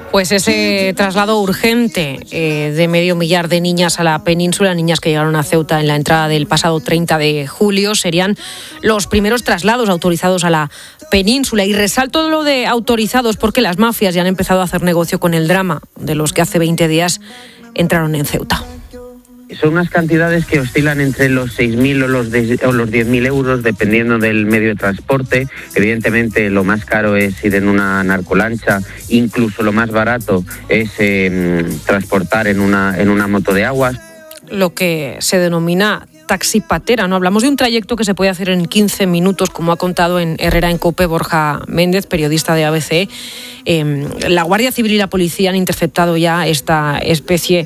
Pues ese traslado urgente de medio millar de niñas a la península, niñas que llegaron a Ceuta en la entrada del pasado 30 de julio, serían los primeros traslados autorizados a la península. Y resalto lo de autorizados porque las mafias ya han empezado a hacer negocio con el drama de los que hace 20 días entraron en Ceuta. Son unas cantidades que oscilan entre los 6.000 o los 10.000 euros, dependiendo del medio de transporte. Evidentemente, lo más caro es ir en una narcolancha, incluso lo más barato es transportar en una moto de aguas. Lo que se denomina taxi patera, ¿no? Hablamos de un trayecto que se puede hacer en 15 minutos, como ha contado en Herrera en COPE Borja Méndez, periodista de ABC. La Guardia Civil y la policía han interceptado ya esta especie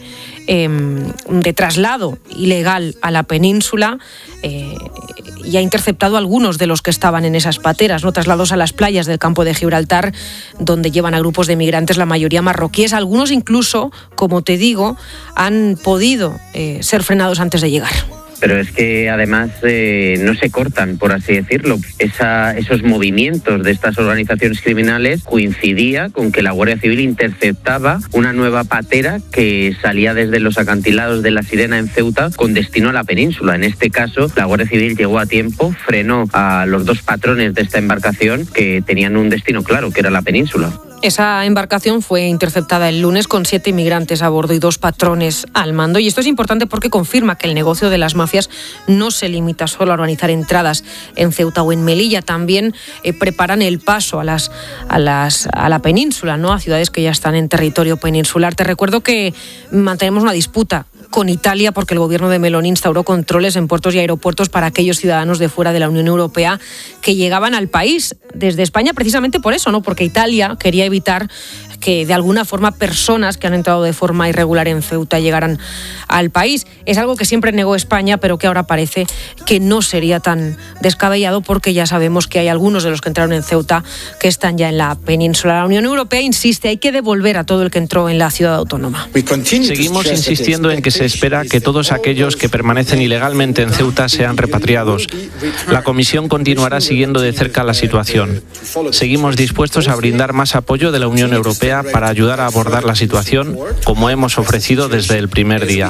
de traslado ilegal a la península y ha interceptado a algunos de los que estaban en esas pateras, ¿no? Traslados a las playas del campo de Gibraltar, donde llevan a grupos de migrantes, la mayoría marroquíes. Algunos incluso, como te digo, han podido ser frenados antes de llegar. Pero es que además no se cortan, por así decirlo. Esos movimientos de estas organizaciones criminales coincidía con que la Guardia Civil interceptaba una nueva patera que salía desde los acantilados de La Sirena en Ceuta con destino a la península. En este caso, la Guardia Civil llegó a tiempo, frenó a los dos patrones de esta embarcación que tenían un destino claro, que era la península. Esa embarcación fue interceptada el lunes con 7 inmigrantes a bordo y 2 patrones al mando. Y esto es importante porque confirma que el negocio de las mafias no se limita solo a organizar entradas en Ceuta o en Melilla. También preparan el paso a la península, ¿no? A ciudades que ya están en territorio peninsular. Te recuerdo que mantenemos una disputa con Italia porque el gobierno de Meloni instauró controles en puertos y aeropuertos para aquellos ciudadanos de fuera de la Unión Europea que llegaban al país desde España, precisamente por eso, ¿no? Porque Italia quería evitar que de alguna forma personas que han entrado de forma irregular en Ceuta llegaran al país. Es algo que siempre negó España, pero que ahora parece que no sería tan descabellado porque ya sabemos que hay algunos de los que entraron en Ceuta que están ya en la península. La Unión Europea insiste, hay que devolver a todo el que entró en la ciudad autónoma. Seguimos insistiendo en que se espera que todos aquellos que permanecen ilegalmente en Ceuta sean repatriados. La Comisión continuará siguiendo de cerca la situación. Seguimos dispuestos a brindar más apoyo de la Unión Europea para ayudar a abordar la situación, como hemos ofrecido desde el primer día.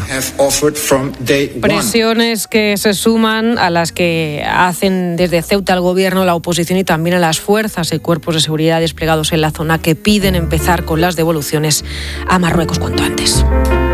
Presiones que se suman a las que hacen desde Ceuta el gobierno, la oposición y también a las fuerzas y cuerpos de seguridad desplegados en la zona que piden empezar con las devoluciones a Marruecos cuanto antes.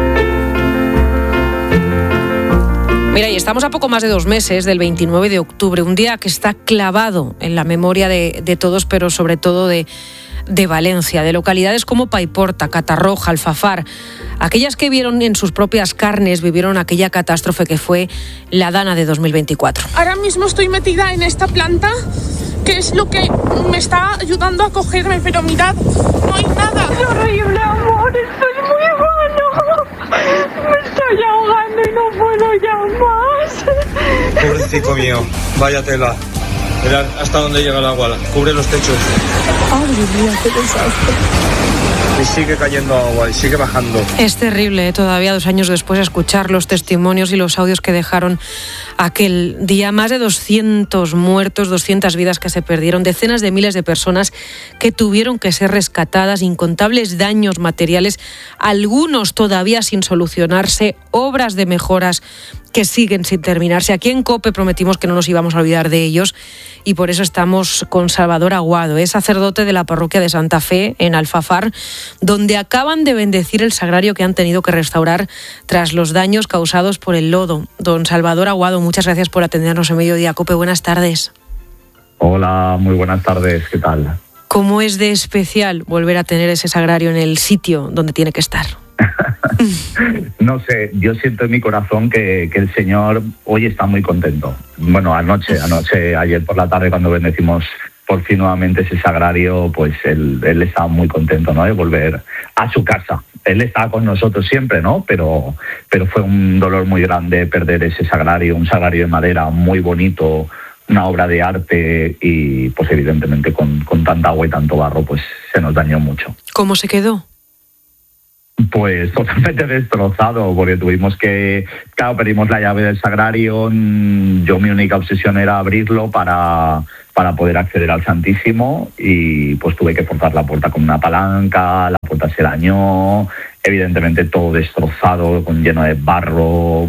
Mira, y estamos a poco más de 2 meses del 29 de octubre, un día que está clavado en la memoria de todos, pero sobre todo de Valencia, de localidades como Paiporta, Catarroja, Alfafar, aquellas que vieron en sus propias carnes, vivieron aquella catástrofe que fue la Dana de 2024. Ahora mismo estoy metida en esta planta, que es lo que me está ayudando a cogerme, pero mirad, no hay nada. Es horrible, amor, esto es muy malo. Me estoy ahogando y no puedo ya más. Pobrecito mío, vaya tela. Mirad hasta dónde llega el agua, cubre los techos. ¡Ay, Dios mío, qué desastre! Y sigue cayendo agua y sigue bajando. Es terrible, todavía 2 años después, escuchar los testimonios y los audios que dejaron aquel día. Más de 200 muertos, 200 vidas que se perdieron, decenas de miles de personas que tuvieron que ser rescatadas, incontables daños materiales, algunos todavía sin solucionarse, obras de mejoras que siguen sin terminarse. Aquí en COPE prometimos que no nos íbamos a olvidar de ellos y por eso estamos con Salvador Aguado, es sacerdote de la parroquia de Santa Fe en Alfafar, donde acaban de bendecir el sagrario que han tenido que restaurar tras los daños causados por el lodo. Don Salvador Aguado, muchas gracias por atendernos en Mediodía COPE. Buenas tardes. Hola, muy buenas tardes. ¿Qué tal? ¿Cómo es de especial volver a tener ese sagrario en el sitio donde tiene que estar? No sé, yo siento en mi corazón que el Señor hoy está muy contento. Bueno, ayer por la tarde cuando bendecimos por fin nuevamente ese sagrario, pues él estaba muy contento, ¿no?, de volver a su casa. Él estaba con nosotros siempre, ¿no? Pero fue un dolor muy grande perder ese sagrario, un sagrario de madera muy bonito, una obra de arte y pues evidentemente con tanta agua y tanto barro pues se nos dañó mucho. ¿Cómo se quedó? Pues totalmente destrozado, porque tuvimos que... Claro, pedimos la llave del sagrario. Yo mi única obsesión era abrirlo para poder acceder al Santísimo, y pues tuve que forzar la puerta con una palanca, la puerta se dañó, evidentemente todo destrozado, lleno de barro,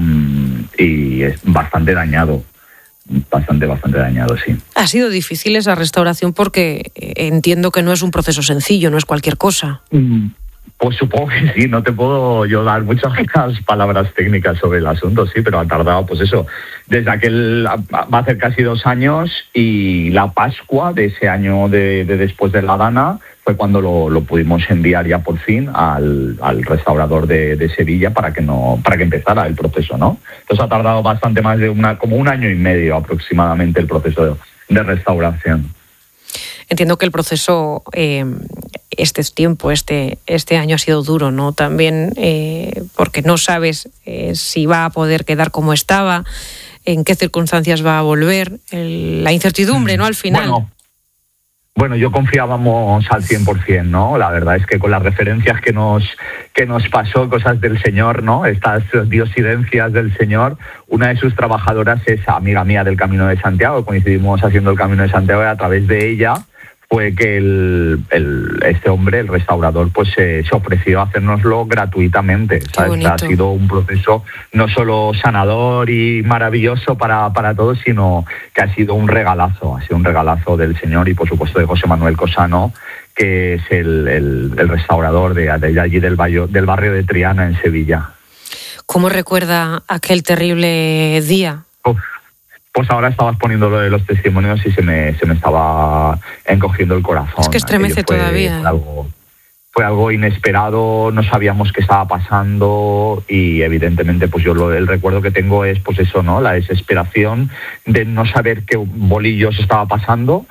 y es bastante dañado. Bastante dañado, sí. Ha sido difícil esa restauración porque entiendo que no es un proceso sencillo, no es cualquier cosa. Pues supongo que sí, no te puedo yo dar muchas palabras técnicas sobre el asunto, sí, pero ha tardado, pues eso, desde va a ser casi 2 años, y la Pascua de ese año de después de la Dana fue cuando lo pudimos enviar ya por fin al restaurador de Sevilla para que empezara el proceso, ¿no? Entonces ha tardado bastante más de como 1 año y medio aproximadamente el proceso de restauración. Entiendo que el proceso, este año ha sido duro, ¿no? También porque no sabes si va a poder quedar como estaba, en qué circunstancias va a volver, la incertidumbre, ¿no? Al final. Bueno, yo confiábamos al 100%, ¿no? La verdad es que con las referencias que nos pasó, cosas del Señor, ¿no? Estas diosidencias del Señor, una de sus trabajadoras es amiga mía del Camino de Santiago, coincidimos haciendo el Camino de Santiago, y a través de ella fue que este hombre, el restaurador, pues se ofreció a hacérnoslo gratuitamente, ¿sabes? Ha sido un proceso no solo sanador y maravilloso para todos, sino que ha sido un regalazo del Señor, y por supuesto de José Manuel Cosano, que es el restaurador de allí del barrio de Triana, en Sevilla. ¿Cómo recuerda aquel terrible día? Pues ahora estabas poniendo lo de los testimonios y se me estaba encogiendo el corazón. Es que estremece todavía. Fue algo inesperado, no sabíamos qué estaba pasando, y evidentemente pues yo el recuerdo que tengo es pues eso, ¿no? La desesperación de no saber qué bolillos estaba pasando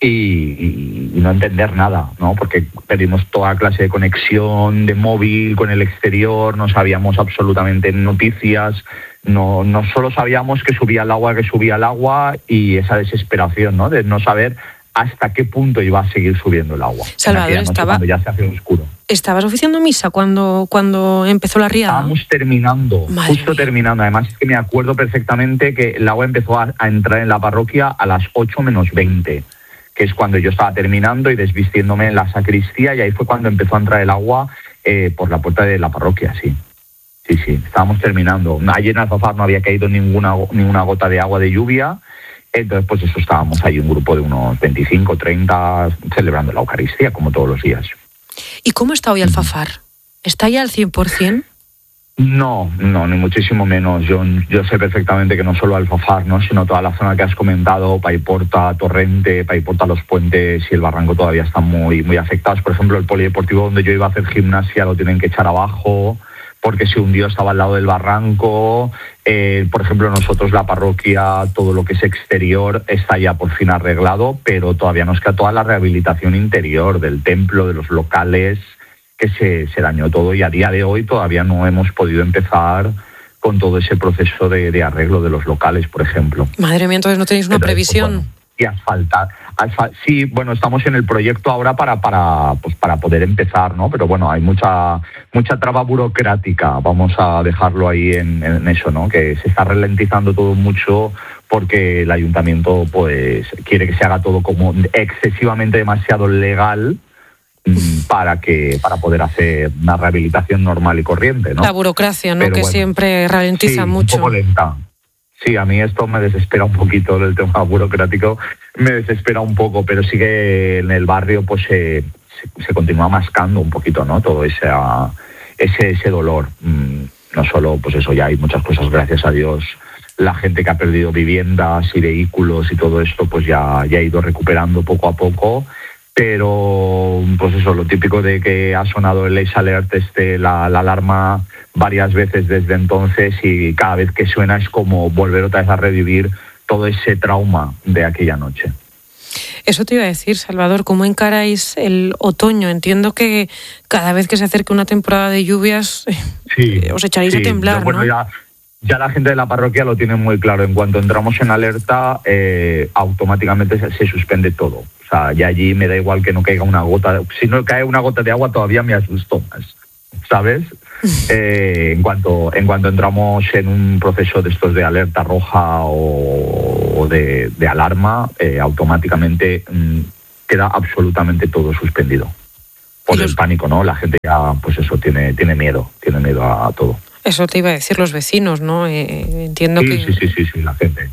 y no entender nada, ¿no? Porque perdimos toda clase de conexión de móvil con el exterior, no sabíamos absolutamente noticias. No solo sabíamos que subía el agua, y esa desesperación, ¿no? De no saber hasta qué punto iba a seguir subiendo el agua. Salvador, cuando ya se hace oscuro. ¿Estabas oficiando misa cuando empezó la riada? Estábamos terminando, justo terminando. Además es que me acuerdo perfectamente que el agua empezó a entrar en la parroquia a las 8 menos 20, que es cuando yo estaba terminando y desvistiéndome en la sacristía, y ahí fue cuando empezó a entrar el agua por la puerta de la parroquia, sí. Sí, estábamos terminando. Allí en Alfafar no había caído ninguna gota de agua de lluvia, entonces pues eso, estábamos ahí un grupo de unos 25, 30 celebrando la Eucaristía, como todos los días. ¿Y cómo está hoy Alfafar? ¿Está ya al 100%? No, ni muchísimo menos. Yo sé perfectamente que no solo Alfafar, ¿no? Sino toda la zona que has comentado, Paiporta, Torrente, Paiporta, Los Puentes y el Barranco todavía están muy, muy afectados. Por ejemplo, el polideportivo donde yo iba a hacer gimnasia lo tienen que echar abajo, porque se hundió, estaba al lado del barranco. Por ejemplo, nosotros, la parroquia, todo lo que es exterior está ya por fin arreglado, pero todavía nos queda toda la rehabilitación interior del templo, de los locales, que se dañó todo, y a día de hoy todavía no hemos podido empezar con todo ese proceso de arreglo de los locales, por ejemplo. Madre mía, entonces no tenéis una previsión. Pues, bueno, y asfaltar. Sí, bueno, estamos en el proyecto ahora para poder empezar, ¿no? Pero bueno, hay mucha traba burocrática, vamos a dejarlo ahí en eso, ¿no? Que se está ralentizando todo mucho porque el ayuntamiento pues quiere que se haga todo como excesivamente demasiado legal para poder hacer una rehabilitación normal y corriente, ¿no? La burocracia, ¿no? Pero que bueno, siempre ralentiza sí, mucho. Un poco lenta. Sí, a mí esto me desespera un poquito, el tema burocrático me desespera un poco, pero sí que en el barrio pues se continúa mascando un poquito, ¿no? Todo ese dolor. No solo, pues eso, ya hay muchas cosas, gracias a Dios. La gente que ha perdido viviendas y vehículos y todo esto, pues ya ha ido recuperando poco a poco. Pero, pues eso, lo típico de que ha sonado el Ace Alert, la alarma varias veces desde entonces, y cada vez que suena es como volver otra vez a revivir todo ese trauma de aquella noche. Eso te iba a decir, Salvador, ¿cómo encaráis el otoño? Entiendo que cada vez que se acerque una temporada de lluvias os echaréis a temblar, bueno, ¿no? Ya la gente de la parroquia lo tiene muy claro. En cuanto entramos en alerta, automáticamente se suspende todo. O sea, ya allí me da igual que no caiga una gota. Si no cae una gota de agua, todavía me asusto más. ¿sabes? En cuanto entramos en un proceso de estos de alerta roja o de alarma, automáticamente queda absolutamente todo suspendido. Por el pánico, ¿no? La gente ya, pues eso, tiene miedo a todo. Eso te iba a decir los vecinos, ¿no? Entiendo que... Sí,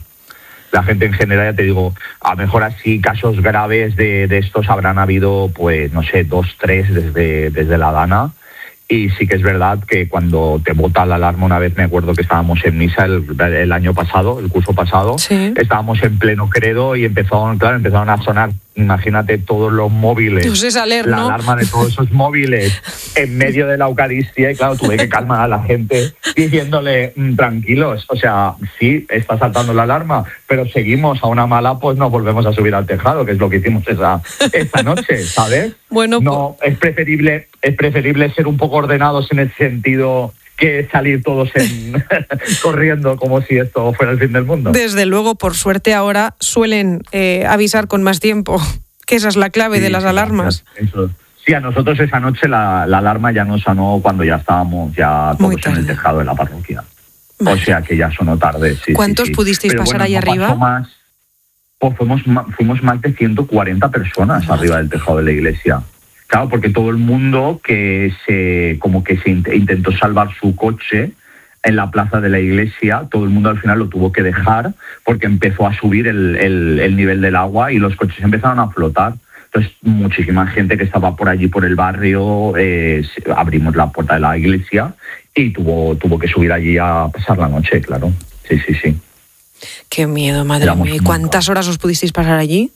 la gente en general, ya te digo, a lo mejor así casos graves de estos habrán habido, pues, no sé, 2, 3 desde la Dana. Y sí que es verdad que cuando te bota la alarma, una vez me acuerdo que estábamos en misa el año pasado, el curso pasado, ¿sí? Estábamos en pleno credo y empezaron a sonar, imagínate, todos los móviles, entonces, la alarma de todos esos móviles en medio de la Eucaristía, y claro, tuve que calmar a la gente diciéndole, tranquilos, o sea, sí, está saltando la alarma, pero seguimos, a una mala pues nos volvemos a subir al tejado, que es lo que hicimos esa noche, ¿sabes? Bueno, no, es preferible ser un poco ordenados en ese sentido que salir todos corriendo como si esto fuera el fin del mundo. Desde luego, por suerte ahora suelen avisar con más tiempo, que esa es la clave de las alarmas. Eso. Sí, a nosotros esa noche la alarma ya nos sonó cuando ya estábamos todos en el tejado de la parroquia. Vale. O sea que ya sonó tarde. Sí, ¿Cuántos pudisteis pasar ahí arriba? Pues fuimos más de 140 personas arriba del tejado de la iglesia. Claro, porque todo el mundo que se intentó salvar su coche en la plaza de la iglesia, todo el mundo al final lo tuvo que dejar porque empezó a subir el nivel del agua y los coches empezaron a flotar. Entonces, muchísima gente que estaba por allí, por el barrio, abrimos la puerta de la iglesia y tuvo que subir allí a pasar la noche, claro. Sí. Qué miedo, madre mía. ¿Y cuántas horas os pudisteis pasar allí?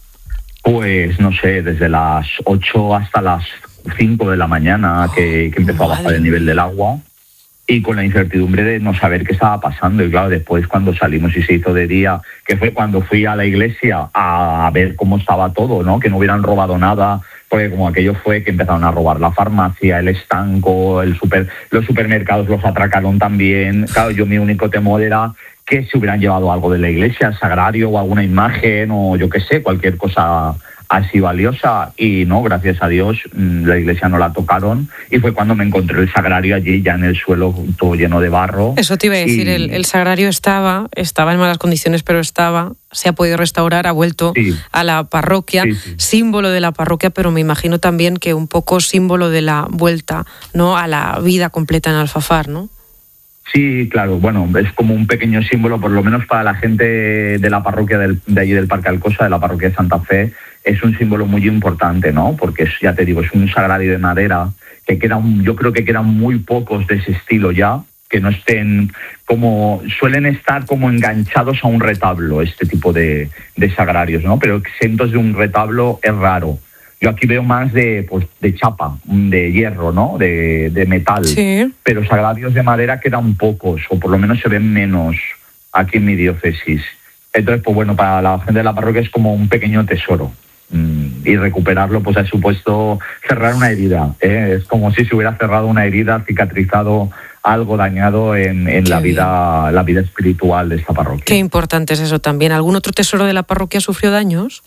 Pues, no sé, desde las 8 hasta las 5 de la mañana que empezó a bajar el nivel del agua y con la incertidumbre de no saber qué estaba pasando. Y claro, después cuando salimos y se hizo de día, que fue cuando fui a la iglesia a ver cómo estaba todo, ¿no? Que no hubieran robado nada, porque como aquello fue que empezaron a robar la farmacia, el estanco, los supermercados los atracaron también. Claro, mi único temor era que se hubieran llevado algo de la iglesia, el sagrario o alguna imagen o yo qué sé, cualquier cosa así valiosa. Y no, gracias a Dios, la iglesia no la tocaron y fue cuando me encontré el sagrario allí ya en el suelo todo lleno de barro. Eso te iba a decir, el sagrario estaba en malas condiciones, pero se ha podido restaurar, ha vuelto a la parroquia, símbolo de la parroquia, pero me imagino también que un poco símbolo de la vuelta, ¿no?, a la vida completa en Alfafar, ¿no? Sí, claro, bueno, es como un pequeño símbolo, por lo menos para la gente de la parroquia de allí del Parque Alcosa, de la parroquia de Santa Fe, es un símbolo muy importante, ¿no? Porque ya te digo, es un sagrario de madera que yo creo que quedan muy pocos de ese estilo ya, que no estén suelen estar como enganchados a un retablo, este tipo de sagrarios, ¿no? Pero exentos de un retablo es raro. Yo aquí veo más de chapa, de hierro, ¿no? De metal. Sí. Pero sagrarios de madera quedan pocos, o por lo menos se ven menos aquí en mi diócesis. Entonces, pues bueno, para la gente de la parroquia es como un pequeño tesoro. Y recuperarlo, pues ha supuesto cerrar una herida. Es como si se hubiera cerrado una herida, cicatrizado algo dañado en la vida espiritual de esta parroquia. Qué importante es eso también. ¿Algún otro tesoro de la parroquia sufrió daños?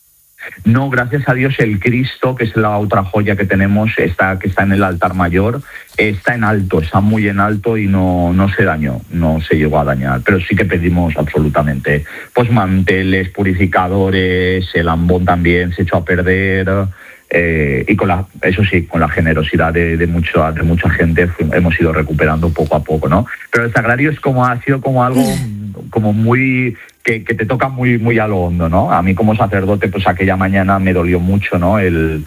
No, gracias a Dios el Cristo, que es la otra joya que tenemos, que está en el altar mayor, está en alto, está muy en alto y no se dañó, no se llegó a dañar. Pero sí que pedimos absolutamente, pues manteles, purificadores, el ambón también se echó a perder. Y con la generosidad de mucha gente hemos ido recuperando poco a poco, ¿no? Pero el sagrario ha sido como algo como muy que te toca muy muy a lo hondo, ¿no? A mí como sacerdote, pues aquella mañana me dolió mucho, ¿no? El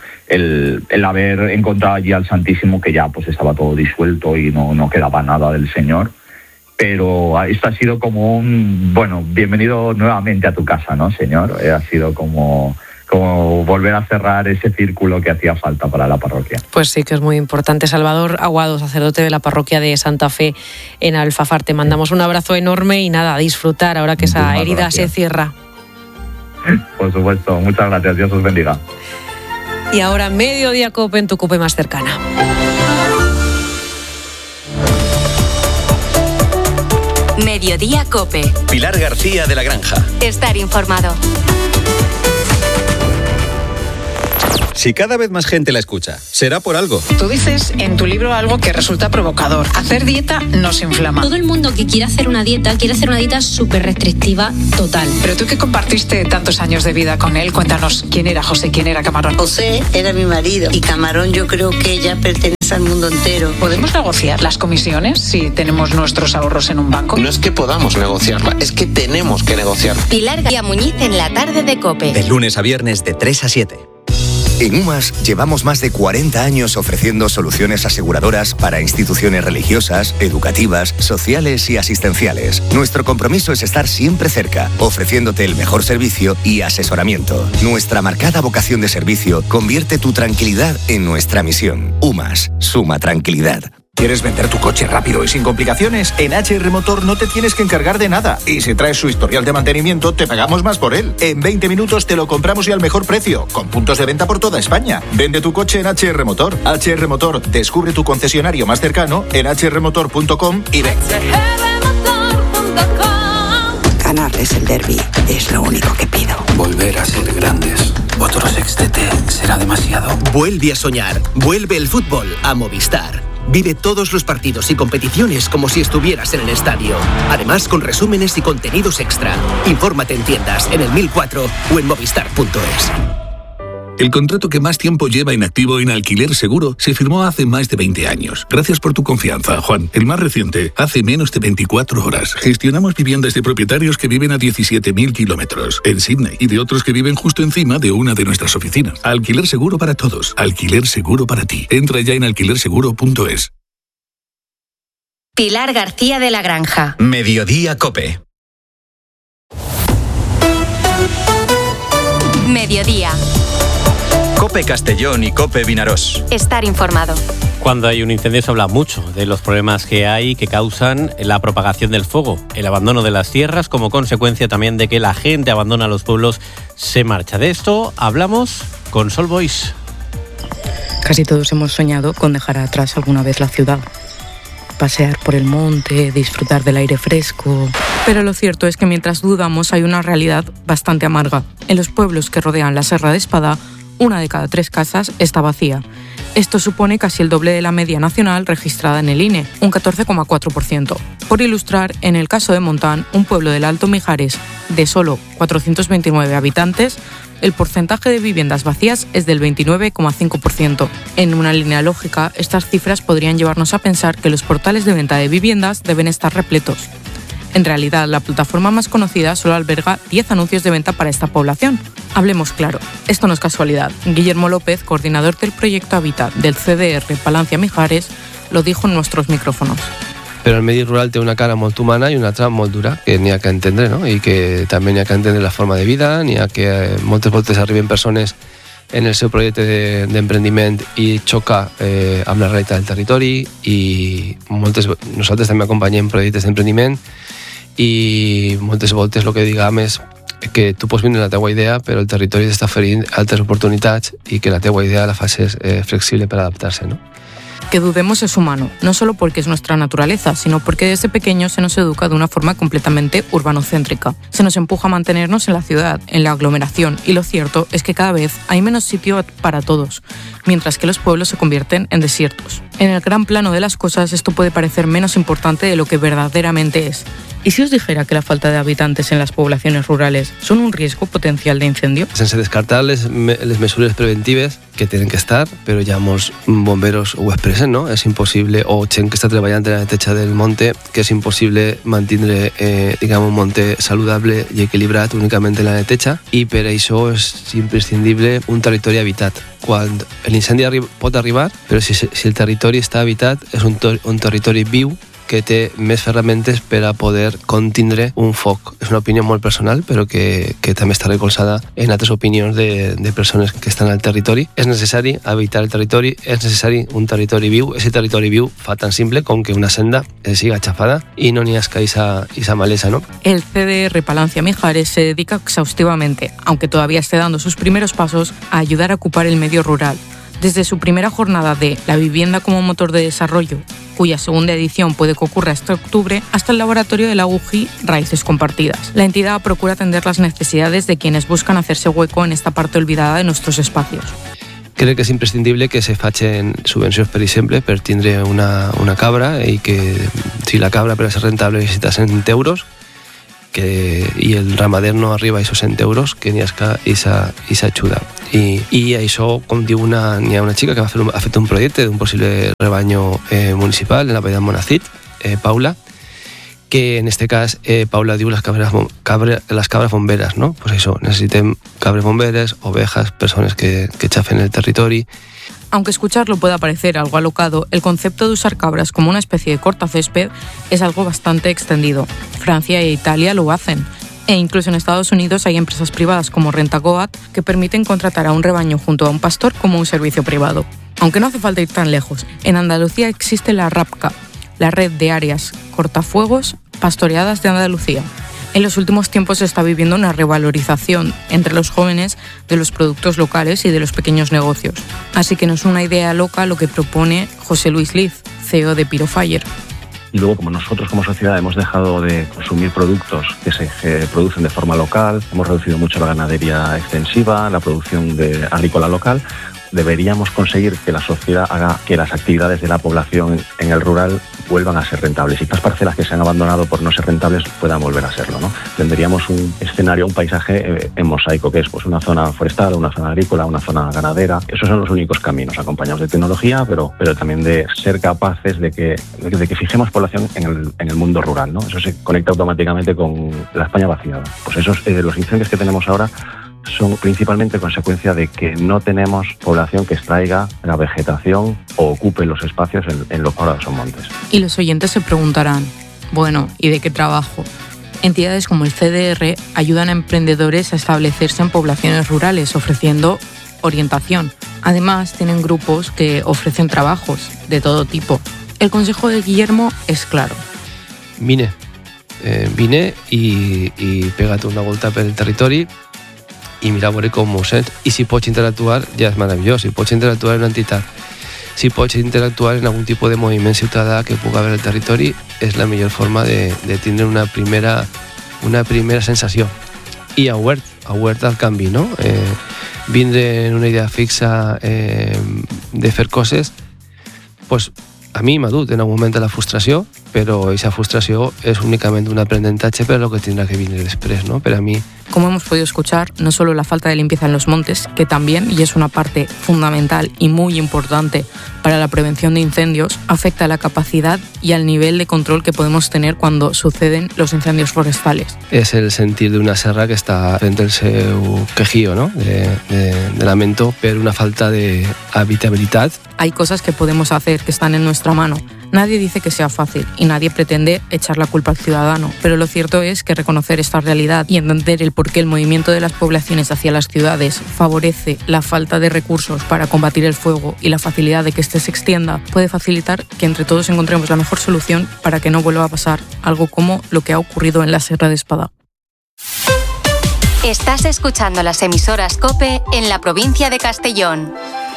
haber encontrado allí al Santísimo, que ya pues estaba todo disuelto y no quedaba nada del Señor. Pero esto ha sido como bienvenido nuevamente a tu casa, ¿no, Señor? Ha sido como volver a cerrar ese círculo que hacía falta para la parroquia. Pues sí, que es muy importante. Salvador Aguado, sacerdote de la parroquia de Santa Fe en Alfafar, te mandamos un abrazo enorme y nada, a disfrutar ahora que esa herida se cierra. Por supuesto, muchas gracias, Dios os bendiga. Y ahora Mediodía COPE en tu COPE más cercana. Mediodía COPE. Pilar García de la Granja. Estar informado. Si cada vez más gente la escucha, será por algo. Tú dices en tu libro algo que resulta provocador. Hacer dieta nos inflama. Todo el mundo que quiere hacer una dieta súper restrictiva total. Pero tú que compartiste tantos años de vida con él, cuéntanos quién era José, quién era Camarón. José era mi marido y Camarón yo creo que ya pertenece al mundo entero. ¿Podemos negociar las comisiones si tenemos nuestros ahorros en un banco? No es que podamos negociarla, es que tenemos que negociar. Pilar García Muñiz en la tarde de COPE. De lunes a viernes de 3 a 7. En UMAS llevamos más de 40 años ofreciendo soluciones aseguradoras para instituciones religiosas, educativas, sociales y asistenciales. Nuestro compromiso es estar siempre cerca, ofreciéndote el mejor servicio y asesoramiento. Nuestra marcada vocación de servicio convierte tu tranquilidad en nuestra misión. UMAS, suma tranquilidad. ¿Quieres vender tu coche rápido y sin complicaciones? En HR Motor no te tienes que encargar de nada. Y si traes su historial de mantenimiento, te pagamos más por él. En 20 minutos te lo compramos y al mejor precio, con puntos de venta por toda España. Vende tu coche en HR Motor. HR Motor, descubre tu concesionario más cercano en hrmotor.com y ven. Ganarles el derbi es lo único que pido. Volver a ser grandes. Otro sextete será demasiado. Vuelve a soñar. Vuelve el fútbol a Movistar. Vive todos los partidos y competiciones como si estuvieras en el estadio. Además, con resúmenes y contenidos extra. Infórmate en tiendas, en el 1004 o en movistar.es. El contrato que más tiempo lleva inactivo en Alquiler Seguro se firmó hace más de 20 años. Gracias por tu confianza, Juan. El más reciente, hace menos de 24 horas. Gestionamos viviendas de propietarios que viven a 17.000 kilómetros en Sydney y de otros que viven justo encima de una de nuestras oficinas. Alquiler Seguro para todos. Alquiler Seguro para ti. Entra ya en alquilerseguro.es. Pilar García de la Granja. Mediodía COPE. Mediodía. COPE Castellón y COPE Vinarós. Estar informado. Cuando hay un incendio se habla mucho de los problemas que hay que causan la propagación del fuego, el abandono de las tierras como consecuencia también de que la gente abandona los pueblos, se marcha. De esto hablamos con Sol Boys. Casi todos hemos soñado con dejar atrás alguna vez la ciudad. Pasear por el monte, disfrutar del aire fresco. Pero lo cierto es que mientras dudamos hay una realidad bastante amarga. En los pueblos que rodean la Serra de Espada, 1 de cada 3 casas está vacía. Esto supone casi el doble de la media nacional registrada en el INE, un 14,4%. Por ilustrar, en el caso de Montán, un pueblo del Alto Mijares de solo 429 habitantes, el porcentaje de viviendas vacías es del 29,5%. En una línea lógica, estas cifras podrían llevarnos a pensar que los portales de venta de viviendas deben estar repletos. En realidad, la plataforma más conocida solo alberga 10 anuncios de venta para esta población. Hablemos claro, esto no es casualidad. Guillermo López, coordinador del proyecto Habitat del CDR Palancia Mijares, lo dijo en nuestros micrófonos. Però el medi rural té una cara molt humana i una altra molt dura, que n'hi ha que entendre, no? I que també n'hi ha que entendre la forma de vida, n'hi ha que moltes voltes arriben persones en el seu projecte d'emprendiment i xoca amb la realitat del territori, i nosaltres també acompanyem projectes d'emprendiment i moltes voltes el que diguem és que tu pots vindre la teua idea però el territori t'està oferint altres oportunitats i que la teua idea la facis flexible per adaptar-se, no? Que dudemos es humano, no solo porque es nuestra naturaleza, sino porque desde pequeños se nos educa de una forma completamente urbanocéntrica. Se nos empuja a mantenernos en la ciudad, en la aglomeración, y lo cierto es que cada vez hay menos sitio para todos, mientras que los pueblos se convierten en desiertos. En el gran plano de las cosas esto puede parecer menos importante de lo que verdaderamente es. ¿Y si os dijera que la falta de habitantes en las poblaciones rurales son un riesgo potencial de incendio? Sense descartar les mesures preventives que tenen que estar, però ja molts bomberos ho expressen, no? És impossible, o gent que està treballant en la neteja del monte, que és impossible mantindre un monte saludable i equilibrat únicament en la neteja, i per això és imprescindible un territori habitat. Quan l'incendi pot arribar, però si el territori està habitat, és un territori viu que té més ferramentes per a poder contindre un foc. És una opinió molt personal, però que també està recolzada en altres opinions de persones que estan al territori. És necessari habitar el territori, és necessari un territori viu. Ese territori viu fa tan simple com que una senda siga xafada i no n'hi hagi esa malesa, ¿no? El CDR Palancia Mijares se dedica exhaustivamente, aunque todavía esté dando sus primeros pasos, a ayudar a ocupar el medio rural. Desde su primera jornada de La vivienda como motor de desarrollo, cuya segunda edición puede que ocurra este octubre, hasta el laboratorio de la UGI Raíces Compartidas. La entidad procura atender las necesidades de quienes buscan hacerse hueco en esta parte olvidada de nuestros espacios. crec que és imprescindible que se facin subvencions, per exemple, per tindre una cabra, i que si la cabra per a ser rentable necessita 100 euros, i el ramader no arriba a esos 100 euros, que n'hi ha esa ajuda. I això, com diu n'hi ha una xica que ha fet un projecte d'un possible rebaño municipal en la vall de Monacit, Paula, que en este cas Paula diu las cabras bomberas, ¿no? Pues eso, necessitem cabres bomberes, ovejas, personas que chafen el territori. Aunque escucharlo pueda parecer algo alocado, el concepto de usar cabras como una especie de cortacésped es algo bastante extendido. Francia e Italia lo hacen. E incluso en Estados Unidos hay empresas privadas como Rent-A-Goat que permiten contratar a un rebaño junto a un pastor como un servicio privado. Aunque no hace falta ir tan lejos, en Andalucía existe la RAPCA, la Red de Áreas Cortafuegos Pastoreadas de Andalucía. En los últimos tiempos se está viviendo una revalorización entre los jóvenes de los productos locales y de los pequeños negocios. Así que no es una idea loca lo que propone José Luis Liz, CEO de Pirofire. Y luego, como nosotros como sociedad hemos dejado de consumir productos que se producen de forma local, hemos reducido mucho la ganadería extensiva, la producción agrícola local, deberíamos conseguir que la sociedad haga que las actividades de la población en el rural vuelvan a ser rentables y estas parcelas que se han abandonado por no ser rentables puedan volver a serlo, ¿no? Tendríamos un escenario, un paisaje en mosaico, que es pues una zona forestal, una zona agrícola, una zona ganadera. Esos son los únicos caminos, acompañados de tecnología, pero también de ser capaces de que fijemos población en el mundo rural, ¿no? Eso se conecta automáticamente con la España vaciada. Pues los incendios que tenemos ahora son principalmente consecuencia de que no tenemos población que extraiga la vegetación o ocupe los espacios en los que ahora son montes. Y los oyentes se preguntarán, bueno, ¿y de qué trabajo? Entidades como el CDR ayudan a emprendedores a establecerse en poblaciones rurales ofreciendo orientación. Además, tienen grupos que ofrecen trabajos de todo tipo. El consejo de Guillermo es claro. Vine i pega't una volta pel territori i mira a veure com ho sents. I si pots interactuar ja és meravellós. Si pots interactuar en una entitat, si pots interactuar en algun tipus de moviment ciutadà que pugui haver al territori, és la millor forma de tindre una primera sensació. I obert al canvi, no? Vindre en una idea fixa de fer coses, pues a mi m'ha dut en algun moment a la frustració, però aquesta frustració és únicament un aprenentatge per a lo que tindrà que venir després, ¿no? Per a mi. Como hemos podido escuchar, no solo la falta de limpieza en los montes, que también, y es una parte fundamental y muy importante para la prevención de incendios, afecta a la capacidad y al nivel de control que podemos tener cuando suceden los incendios forestales. És el sentir d'una serra que està fent el seu quejío, ¿no? de lamento per una falta de habitabilitat. Hay cosas que podemos hacer que están en nuestra mano. Nadie dice que sea fácil y nadie pretende echar la culpa al ciudadano, pero lo cierto es que reconocer esta realidad y entender el por qué el movimiento de las poblaciones hacia las ciudades favorece la falta de recursos para combatir el fuego y la facilidad de que éste se extienda puede facilitar que entre todos encontremos la mejor solución para que no vuelva a pasar algo como lo que ha ocurrido en la Serra de Espada. Estás escuchando las emisoras COPE en la provincia de Castellón.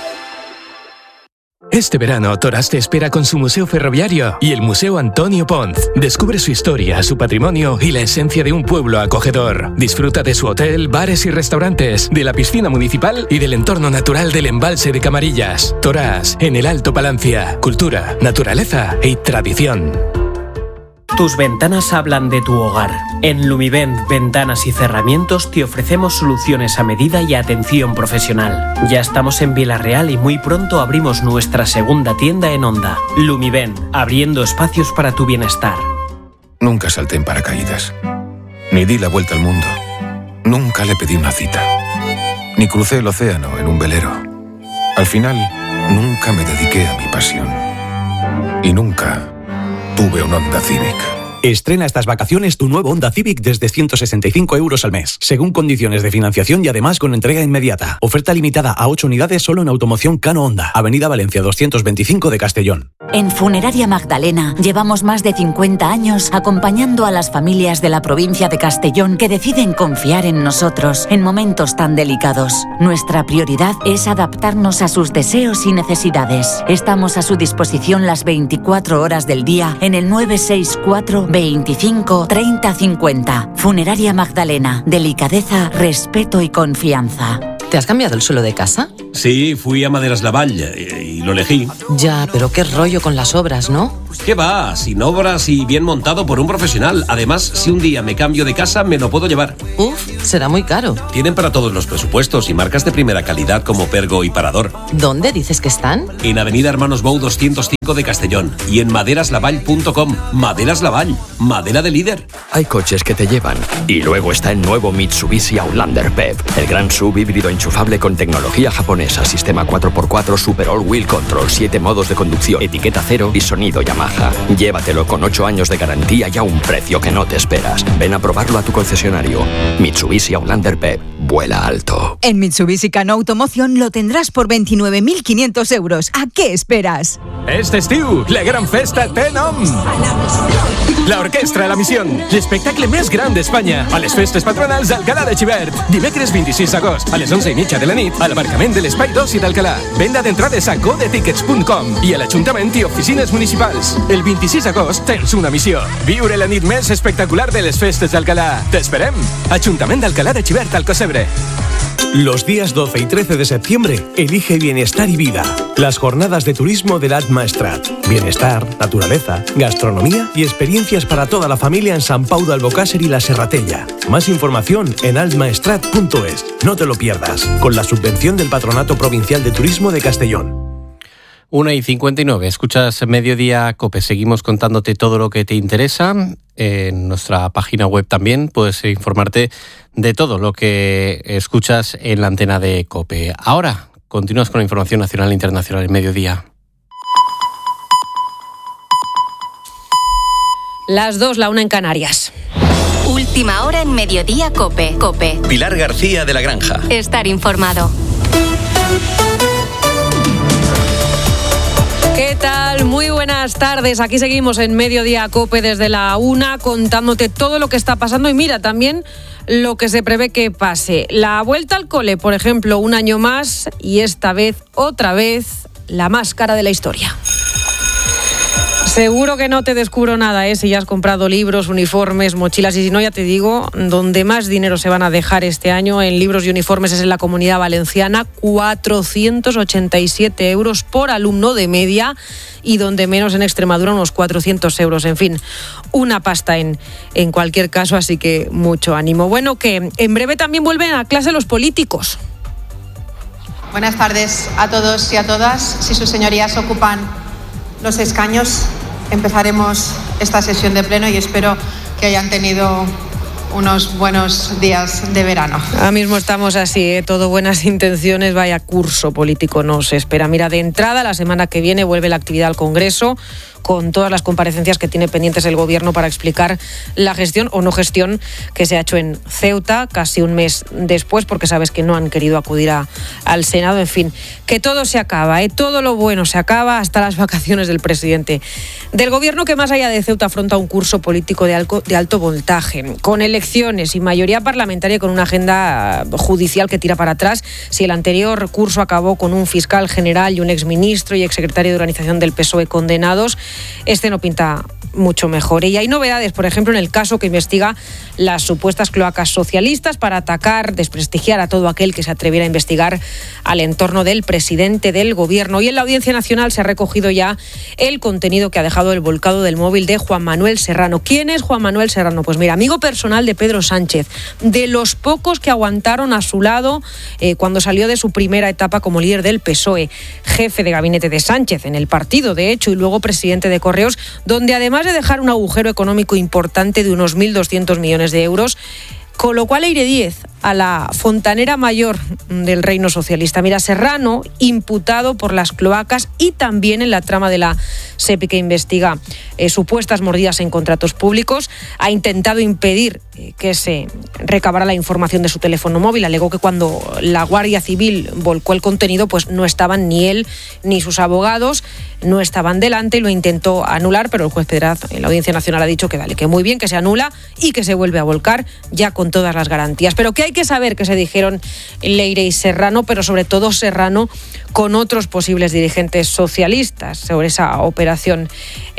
Este verano, Torás te espera con su museo ferroviario y el Museo Antonio Ponz. Descubre su historia, su patrimonio y la esencia de un pueblo acogedor. Disfruta de su hotel, bares y restaurantes, de la piscina municipal y del entorno natural del embalse de Camarillas. Torás, en el Alto Palancia. Cultura, naturaleza y tradición. Tus ventanas hablan de tu hogar. En Lumivent Ventanas y Cerramientos te ofrecemos soluciones a medida y atención profesional. Ya estamos en Villarreal y muy pronto abrimos nuestra segunda tienda en Onda. Lumivent, abriendo espacios para tu bienestar. Nunca salté en paracaídas. Ni di la vuelta al mundo. Nunca le pedí una cita. Ni crucé el océano en un velero. Al final, nunca me dediqué a mi pasión. Y nunca tuve un Honda Civic. Estrena estas vacaciones tu nuevo Honda Civic desde 165 € al mes, según condiciones de financiación y además con entrega inmediata. Oferta limitada a 8 unidades solo en Automoción Cano Honda, Avenida Valencia 225 de Castellón. En Funeraria Magdalena llevamos más de 50 años acompañando a las familias de la provincia de Castellón que deciden confiar en nosotros en momentos tan delicados. Nuestra prioridad es adaptarnos a sus deseos y necesidades. Estamos a su disposición las 24 horas del día en el 964 25 30 50. Funeraria Magdalena. Delicadeza, respeto y confianza. ¿Te has cambiado el suelo de casa? Sí, fui a Maderas Lavall y lo elegí. Ya, pero qué rollo con las obras, ¿no? ¿Qué va? Sin obras y bien montado por un profesional. Además, si un día me cambio de casa, me lo puedo llevar. Uf, será muy caro. Tienen para todos los presupuestos y marcas de primera calidad como Pergo y Parador. ¿Dónde dices que están? En Avenida Hermanos Bou 205 de Castellón y en maderaslavall.com. Maderas Lavall, madera de líder. Hay coches que te llevan. Y luego está el nuevo Mitsubishi Outlander PHEV, el gran sub híbrido enchufable con tecnología japonesa, sistema 4x4 Super All Wheel Control, 7 modos de conducción, etiqueta cero y sonido Yamaha. Llévatelo con 8 años de garantía y a un precio que no te esperas. Ven a probarlo a tu concesionario. Mitsubishi Outlander PHEV, vuela alto. En Mitsubishi Cano Automoción lo tendrás por 29.500 euros. ¿A qué esperas? Este estiu, la gran festa té nom. La Orquestra La Missió, l'espectacle més gran d'Espanya, a les festes patronals d'Alcalà de Xivert. Dimecres 26 d'agost, a les 11:30 de la nit, a l'aparcament de l'Espai d'Oci d'Alcalà. Venda d'entrades a godetickets.com i a l'Ajuntament i oficines municipals. El 26 d'agost tens una missió: viure la nit més espectacular de les festes d'Alcalà. T'esperem! Ajuntament d'Alcalà de Xivert, Alcocebre. Los días 12 y 13 de septiembre, elige bienestar y vida. Las jornadas de turismo del Alt Maestrat. Bienestar, naturaleza, gastronomía y experiencias para toda la familia en Sant Pau d'Albocàsser y la Serratella. Más información en altmaestrat.es. No te lo pierdas, con la subvención del Patronato Provincial de Turismo de Castellón. 1:59, escuchas Mediodía COPE. Seguimos contándote todo lo que te interesa. En nuestra página web también puedes informarte de todo lo que escuchas en la antena de COPE. Ahora continúas con la información nacional e internacional en Mediodía. Las 2, la 1 en Canarias. Última hora en Mediodía COPE. Pilar García de la Granja. Estar informado. ¿Qué tal? Muy buenas tardes. Aquí seguimos en Mediodía COPE desde la 1 contándote todo lo que está pasando y mira también lo que se prevé que pase. La vuelta al cole, por ejemplo, un año más y esta vez, otra vez, la más cara de la historia. Seguro que no te descubro nada, si ya has comprado libros, uniformes, mochilas y si no, ya te digo, donde más dinero se van a dejar este año en libros y uniformes es en la Comunidad Valenciana, 487 euros por alumno de media y donde menos en Extremadura unos 400 euros. En fin, una pasta en cualquier caso, así que mucho ánimo. Bueno, que en breve también vuelven a clase los políticos. Buenas tardes a todos y a todas. Si sus señorías ocupan los escaños, empezaremos esta sesión de pleno y espero que hayan tenido unos buenos días de verano. Ahora mismo estamos así, todo buenas intenciones, vaya curso político nos espera. Mira, de entrada, la semana que viene vuelve la actividad al Congreso, con todas las comparecencias que tiene pendientes el Gobierno para explicar la gestión o no gestión que se ha hecho en Ceuta, casi un mes después, porque sabes que no han querido acudir al Senado. En fin, que todo se acaba, todo lo bueno se acaba, hasta las vacaciones del presidente del Gobierno, que más allá de Ceuta afronta un curso político de alto voltaje, con elecciones y mayoría parlamentaria, con una agenda judicial que tira para atrás. Si el anterior curso acabó con un fiscal general y un exministro y exsecretario de organización del PSOE condenados, este no pinta mucho mejor. Y hay novedades, por ejemplo, en el caso que investiga las supuestas cloacas socialistas para atacar, desprestigiar a todo aquel que se atreviera a investigar al entorno del presidente del Gobierno. Y en la Audiencia Nacional se ha recogido ya el contenido que ha dejado el volcado del móvil de Juan Manuel Serrano. ¿Quién es Juan Manuel Serrano? Pues mira, amigo personal de Pedro Sánchez, de los pocos que aguantaron a su lado cuando salió de su primera etapa como líder del PSOE, jefe de gabinete de Sánchez en el partido, de hecho, y luego presidente de Correos, donde además de dejar un agujero económico importante de unos 1.200 millones de euros, con lo cual Eire Díez a la fontanera mayor del reino socialista. Mira, Serrano, imputado por las cloacas y también en la trama de la SEPI que investiga supuestas mordidas en contratos públicos, ha intentado impedir que se recabara la información de su teléfono móvil. Alegó que cuando la Guardia Civil volcó el contenido, pues no estaban ni él ni sus abogados, no estaban delante y lo intentó anular, pero el juez Pedraz en la Audiencia Nacional ha dicho que vale, que muy bien, que se anula y que se vuelve a volcar ya con todas las garantías. Pero que hay que saber que se dijeron Leire y Serrano, pero sobre todo Serrano con otros posibles dirigentes socialistas sobre esa operación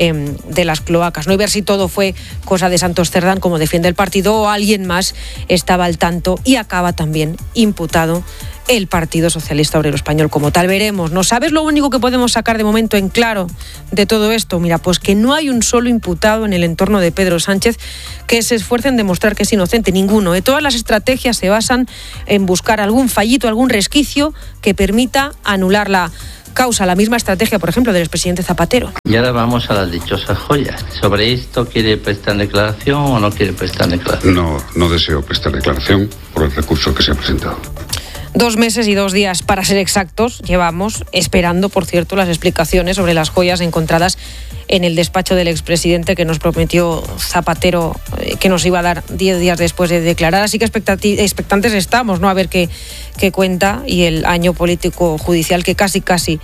de las cloacas, ¿no? Y ver si todo fue cosa de Santos Cerdán, como defiende el partido, o alguien más estaba al tanto y acaba también imputado el Partido Socialista Obrero Español como tal. Veremos, ¿no? ¿Sabes lo único que podemos sacar de momento en claro de todo esto? Mira, pues que no hay un solo imputado en el entorno de Pedro Sánchez que se esfuerce en demostrar que es inocente, ninguno. Todas las estrategias se basan en buscar algún fallito, algún resquicio que permita anular la causa, la misma estrategia, por ejemplo, del expresidente Zapatero. Y ahora vamos a las dichosas joyas. ¿Sobre esto quiere prestar declaración o no quiere prestar declaración? No deseo prestar declaración por el recurso que se ha presentado. 2 meses y 2 días, para ser exactos, llevamos esperando, por cierto, las explicaciones sobre las joyas encontradas en el despacho del expresidente que nos prometió Zapatero que nos iba a dar 10 días después de declarar. Así que expectantes estamos, ¿no? A ver qué cuenta, y el año político judicial, que casi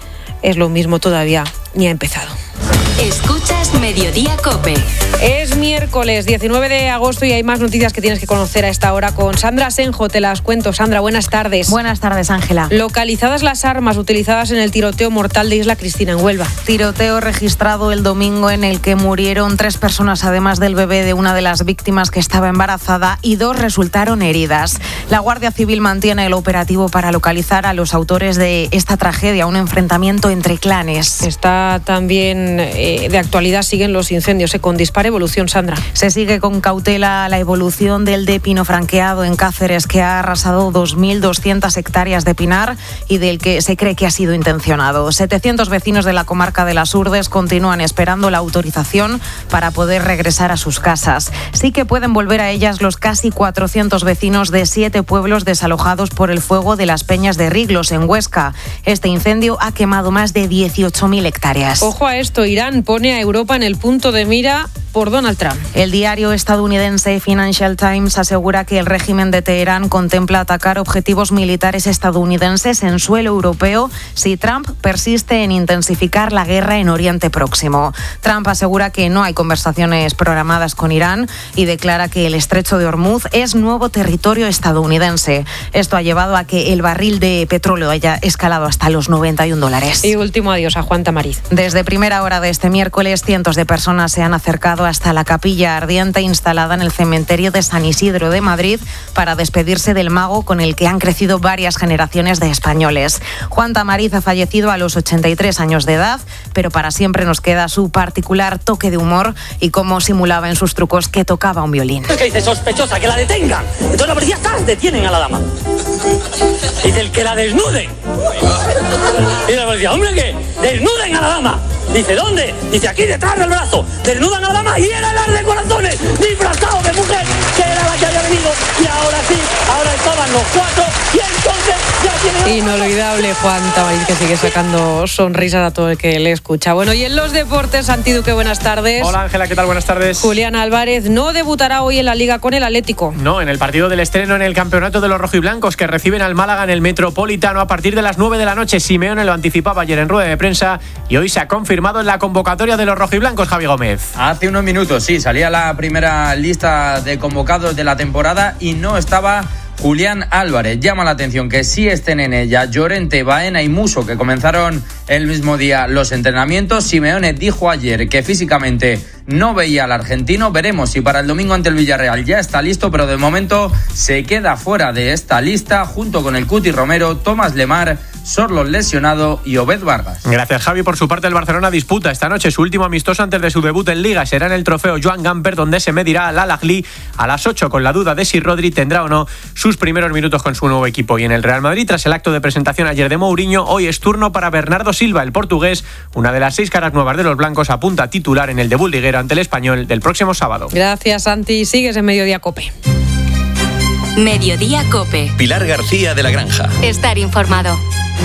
es lo mismo, todavía ni ha empezado. Escuchas Mediodía COPE. Es miércoles 19 de agosto y hay más noticias que tienes que conocer a esta hora con Sandra Senjo. Te las cuento. Sandra, buenas tardes. Buenas tardes, Ángela. Localizadas las armas utilizadas en el tiroteo mortal de Isla Cristina en Huelva. Tiroteo registrado el domingo en el que murieron 3 personas, además del bebé de una de las víctimas que estaba embarazada, y 2 resultaron heridas. La Guardia Civil mantiene el operativo para localizar a los autores de esta tragedia, un enfrentamiento entre clanes. Está también de actualidad, siguen los incendios con dispara evolución, Sandra. Se sigue con cautela la evolución del de pino franqueado en Cáceres, que ha arrasado 2.200 hectáreas de pinar y del que se cree que ha sido intencionado. 700 vecinos de la comarca de las Urdes continúan esperando la autorización para poder regresar a sus casas. Sí que pueden volver a ellas los casi 400 vecinos de 7 pueblos desalojados por el fuego de las Peñas de Riglos, en Huesca. Este incendio ha quemado más de 18.000 hectáreas. Ojo a esto, Irán pone a Europa en el punto de mira por Donald Trump. El diario estadounidense Financial Times asegura que el régimen de Teherán contempla atacar objetivos militares estadounidenses en suelo europeo si Trump persiste en intensificar la guerra en Oriente Próximo. Trump asegura que no hay conversaciones programadas con Irán y declara que el estrecho de Hormuz es nuevo territorio estadounidense. Esto ha llevado a que el barril de petróleo haya escalado hasta los $91. Y último adiós a Juan Tamariz. Desde primera hora de este miércoles, cientos de personas se han acercado hasta la capilla ardiente instalada en el cementerio de San Isidro de Madrid para despedirse del mago con el que han crecido varias generaciones de españoles. Juan Tamariz ha fallecido a los 83 años de edad, pero para siempre nos queda su particular toque de humor y cómo simulaba en sus trucos que tocaba un violín. ¿Qué dice? Sospechosa, que la detengan. Entonces la policía está, detienen a la dama. Dice el que la desnuden. Y la policía, hombre, ¿qué? Desnuden a la dama. Dice, ¿dónde? Dice, aquí detrás del brazo. Desnudan a la dama y era el de corazones, disfrazado de mujer, que era la que había venido. Y ahora sí, ahora estaban los 4 y entonces ya tiene... Inolvidable Juan Tamariz, que sigue sacando sonrisas a todo el que le escucha. Bueno, y en los deportes, Santi Duque, buenas tardes. Hola Ángela, ¿qué tal? Buenas tardes. Julián Álvarez no debutará hoy en la Liga con el Atlético. No, en el partido del estreno en el campeonato de los rojiblancos, que reciben al Málaga en el Metropolitano a partir de las 9 de la noche. Simeone lo anticipaba ayer en rueda de prensa y hoy se ha confirmado en la convocatoria de los rojiblancos, Javi Gómez. Hace unos minutos, sí, salía la primera lista de convocados de la temporada y no estaba Julián Álvarez. Llama la atención que sí estén en ella Llorente, Baena y Muso, que comenzaron el mismo día los entrenamientos. Simeone dijo ayer que físicamente no veía al argentino. Veremos si para el domingo ante el Villarreal ya está listo, pero de momento se queda fuera de esta lista junto con el Cuti Romero, Tomás Lemar, Sorlos lesionado y Obed Vargas. Gracias, Javi. Por su parte, el Barcelona disputa esta noche su último amistoso antes de su debut en Liga. Será en el trofeo Joan Gamper, donde se medirá al Al-Ahly a las 8, con la duda de si Rodri tendrá o no sus primeros minutos con su nuevo equipo. Y en el Real Madrid, tras el acto de presentación ayer de Mourinho, hoy es turno para Bernardo Silva, el portugués, una de las 6 caras nuevas de los blancos, apunta a titular en el debut liguero ante el Español del próximo sábado. Gracias, Santi. Sigues en Mediodía COPE. Mediodía COPE. Pilar García de la Granja. Estar informado.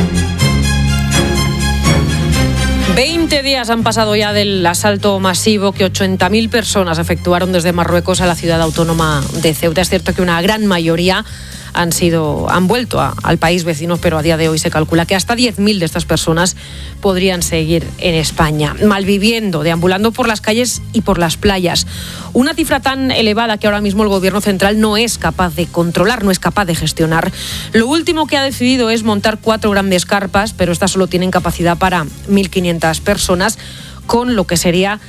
20 días han pasado ya del asalto masivo que 80.000 personas efectuaron desde Marruecos a la ciudad autónoma de Ceuta. Es cierto que una gran mayoría han vuelto al país vecino, pero a día de hoy se calcula que hasta 10.000 de estas personas podrían seguir en España, malviviendo, deambulando por las calles y por las playas. Una cifra tan elevada que ahora mismo el gobierno central no es capaz de controlar, no es capaz de gestionar. Lo último que ha decidido es montar 4 grandes carpas, pero estas solo tienen capacidad para 1.500 personas, con lo que sería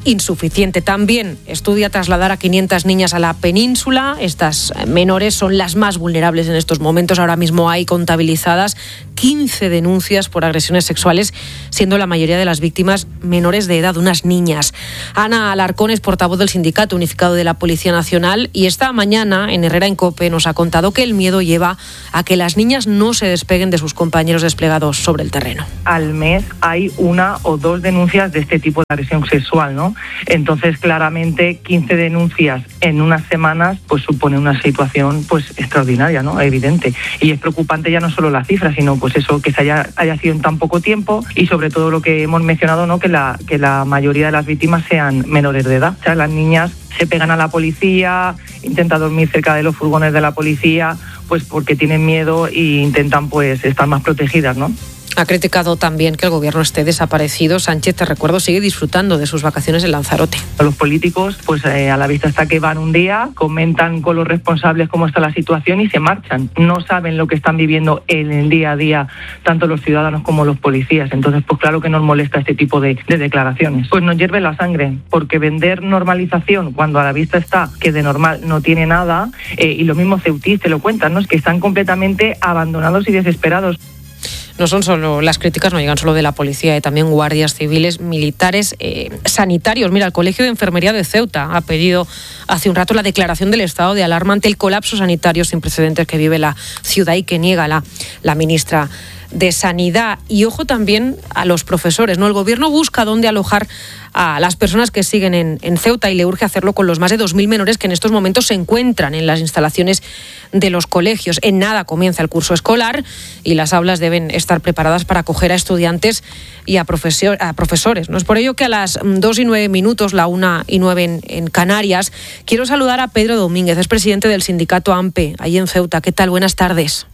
insuficiente. También estudia trasladar a 500 niñas a la península. Estas menores son las más vulnerables en estos momentos. Ahora mismo hay contabilizadas 15 denuncias por agresiones sexuales, siendo la mayoría de las víctimas menores de edad, unas niñas. Ana Alarcón es portavoz del Sindicato Unificado de la Policía Nacional y esta mañana en Herrera en COPE nos ha contado que el miedo lleva a que las niñas no se despeguen de sus compañeros desplegados sobre el terreno. Al mes hay 1 o 2 denuncias de este tipo de agresión sexual, ¿no? Entonces, claramente, 15 denuncias en unas semanas, pues supone una situación pues extraordinaria, ¿no? Evidente. Y es preocupante ya no solo la cifra, sino pues eso, que se haya sido en tan poco tiempo y sobre todo lo que hemos mencionado, ¿no? Que la mayoría de las víctimas sean menores de edad. O sea, las niñas se pegan a la policía, intentan dormir cerca de los furgones de la policía, pues porque tienen miedo e intentan pues estar más protegidas, ¿no? Ha criticado también que el gobierno esté desaparecido. Sánchez, te recuerdo, sigue disfrutando de sus vacaciones en Lanzarote. Los políticos, pues a la vista está que van un día, comentan con los responsables cómo está la situación y se marchan. No saben lo que están viviendo en el día a día, tanto los ciudadanos como los policías. Entonces, pues claro que nos molesta este tipo de declaraciones. Pues nos hierve la sangre, porque vender normalización cuando a la vista está que de normal no tiene nada, y lo mismo Ceutí te lo cuentan, ¿no? Es que están completamente abandonados y desesperados. No son solo las críticas, no llegan solo de la policía, también guardias civiles, militares, sanitarios. Mira, el Colegio de Enfermería de Ceuta ha pedido hace un rato la declaración del estado de alarma ante el colapso sanitario sin precedentes que vive la ciudad y que niega la ministra de Sanidad. Y ojo también a los profesores, ¿no? El gobierno busca dónde alojar a las personas que siguen en Ceuta y le urge hacerlo con los más de 2.000 menores que en estos momentos se encuentran en las instalaciones de los colegios. En nada comienza el curso escolar y las aulas deben estar preparadas para acoger a estudiantes y a profesores, ¿no? Es por ello que a las 2:09, la 1:09 en Canarias, quiero saludar a Pedro Domínguez, es presidente del sindicato AMPE, allí en Ceuta. ¿Qué tal? Buenas tardes.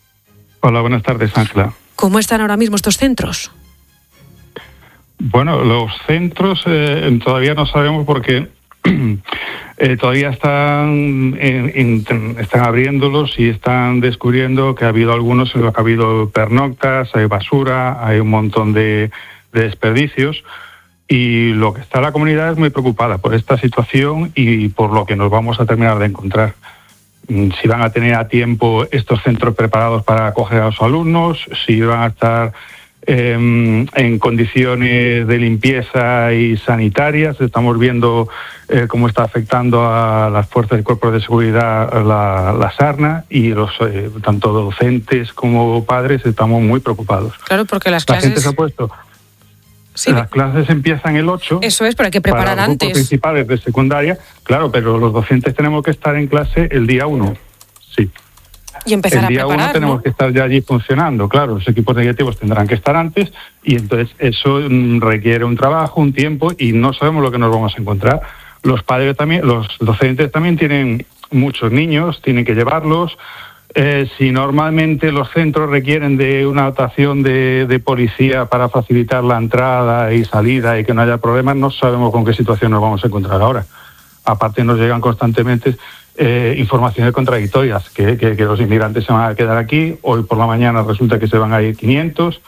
Hola, buenas tardes, Ángela. ¿Cómo están ahora mismo estos centros? Bueno, los centros todavía no sabemos porque todavía están abriéndolos y están descubriendo que ha habido algunos en los que ha habido pernoctas, hay basura, hay un montón de desperdicios y lo que está la comunidad es muy preocupada por esta situación y por lo que nos vamos a terminar de encontrar. Si van a tener a tiempo estos centros preparados para acoger a los alumnos, si van a estar en condiciones de limpieza y sanitarias. Estamos viendo cómo está afectando a las fuerzas y cuerpos de seguridad la sarna y los tanto docentes como padres estamos muy preocupados. Claro, porque las clases... La gente se ha puesto... Sí. Las clases empiezan el 8. Eso es, pero hay que preparar para los antes. Grupos principales de secundaria, claro, pero los docentes tenemos que estar en clase el día 1. Sí. Y empezar el día a preparar, 1 tenemos que estar ya allí funcionando. Claro, los equipos directivos tendrán que estar antes y entonces eso requiere un trabajo, un tiempo y no sabemos lo que nos vamos a encontrar. Los padres también, los docentes también tienen muchos niños, tienen que llevarlos. Si normalmente los centros requieren de una dotación de policía para facilitar la entrada y salida y que no haya problemas, no sabemos con qué situación nos vamos a encontrar ahora. Aparte nos llegan constantemente informaciones contradictorias, que los inmigrantes se van a quedar aquí, hoy por la mañana resulta que se van a ir 500.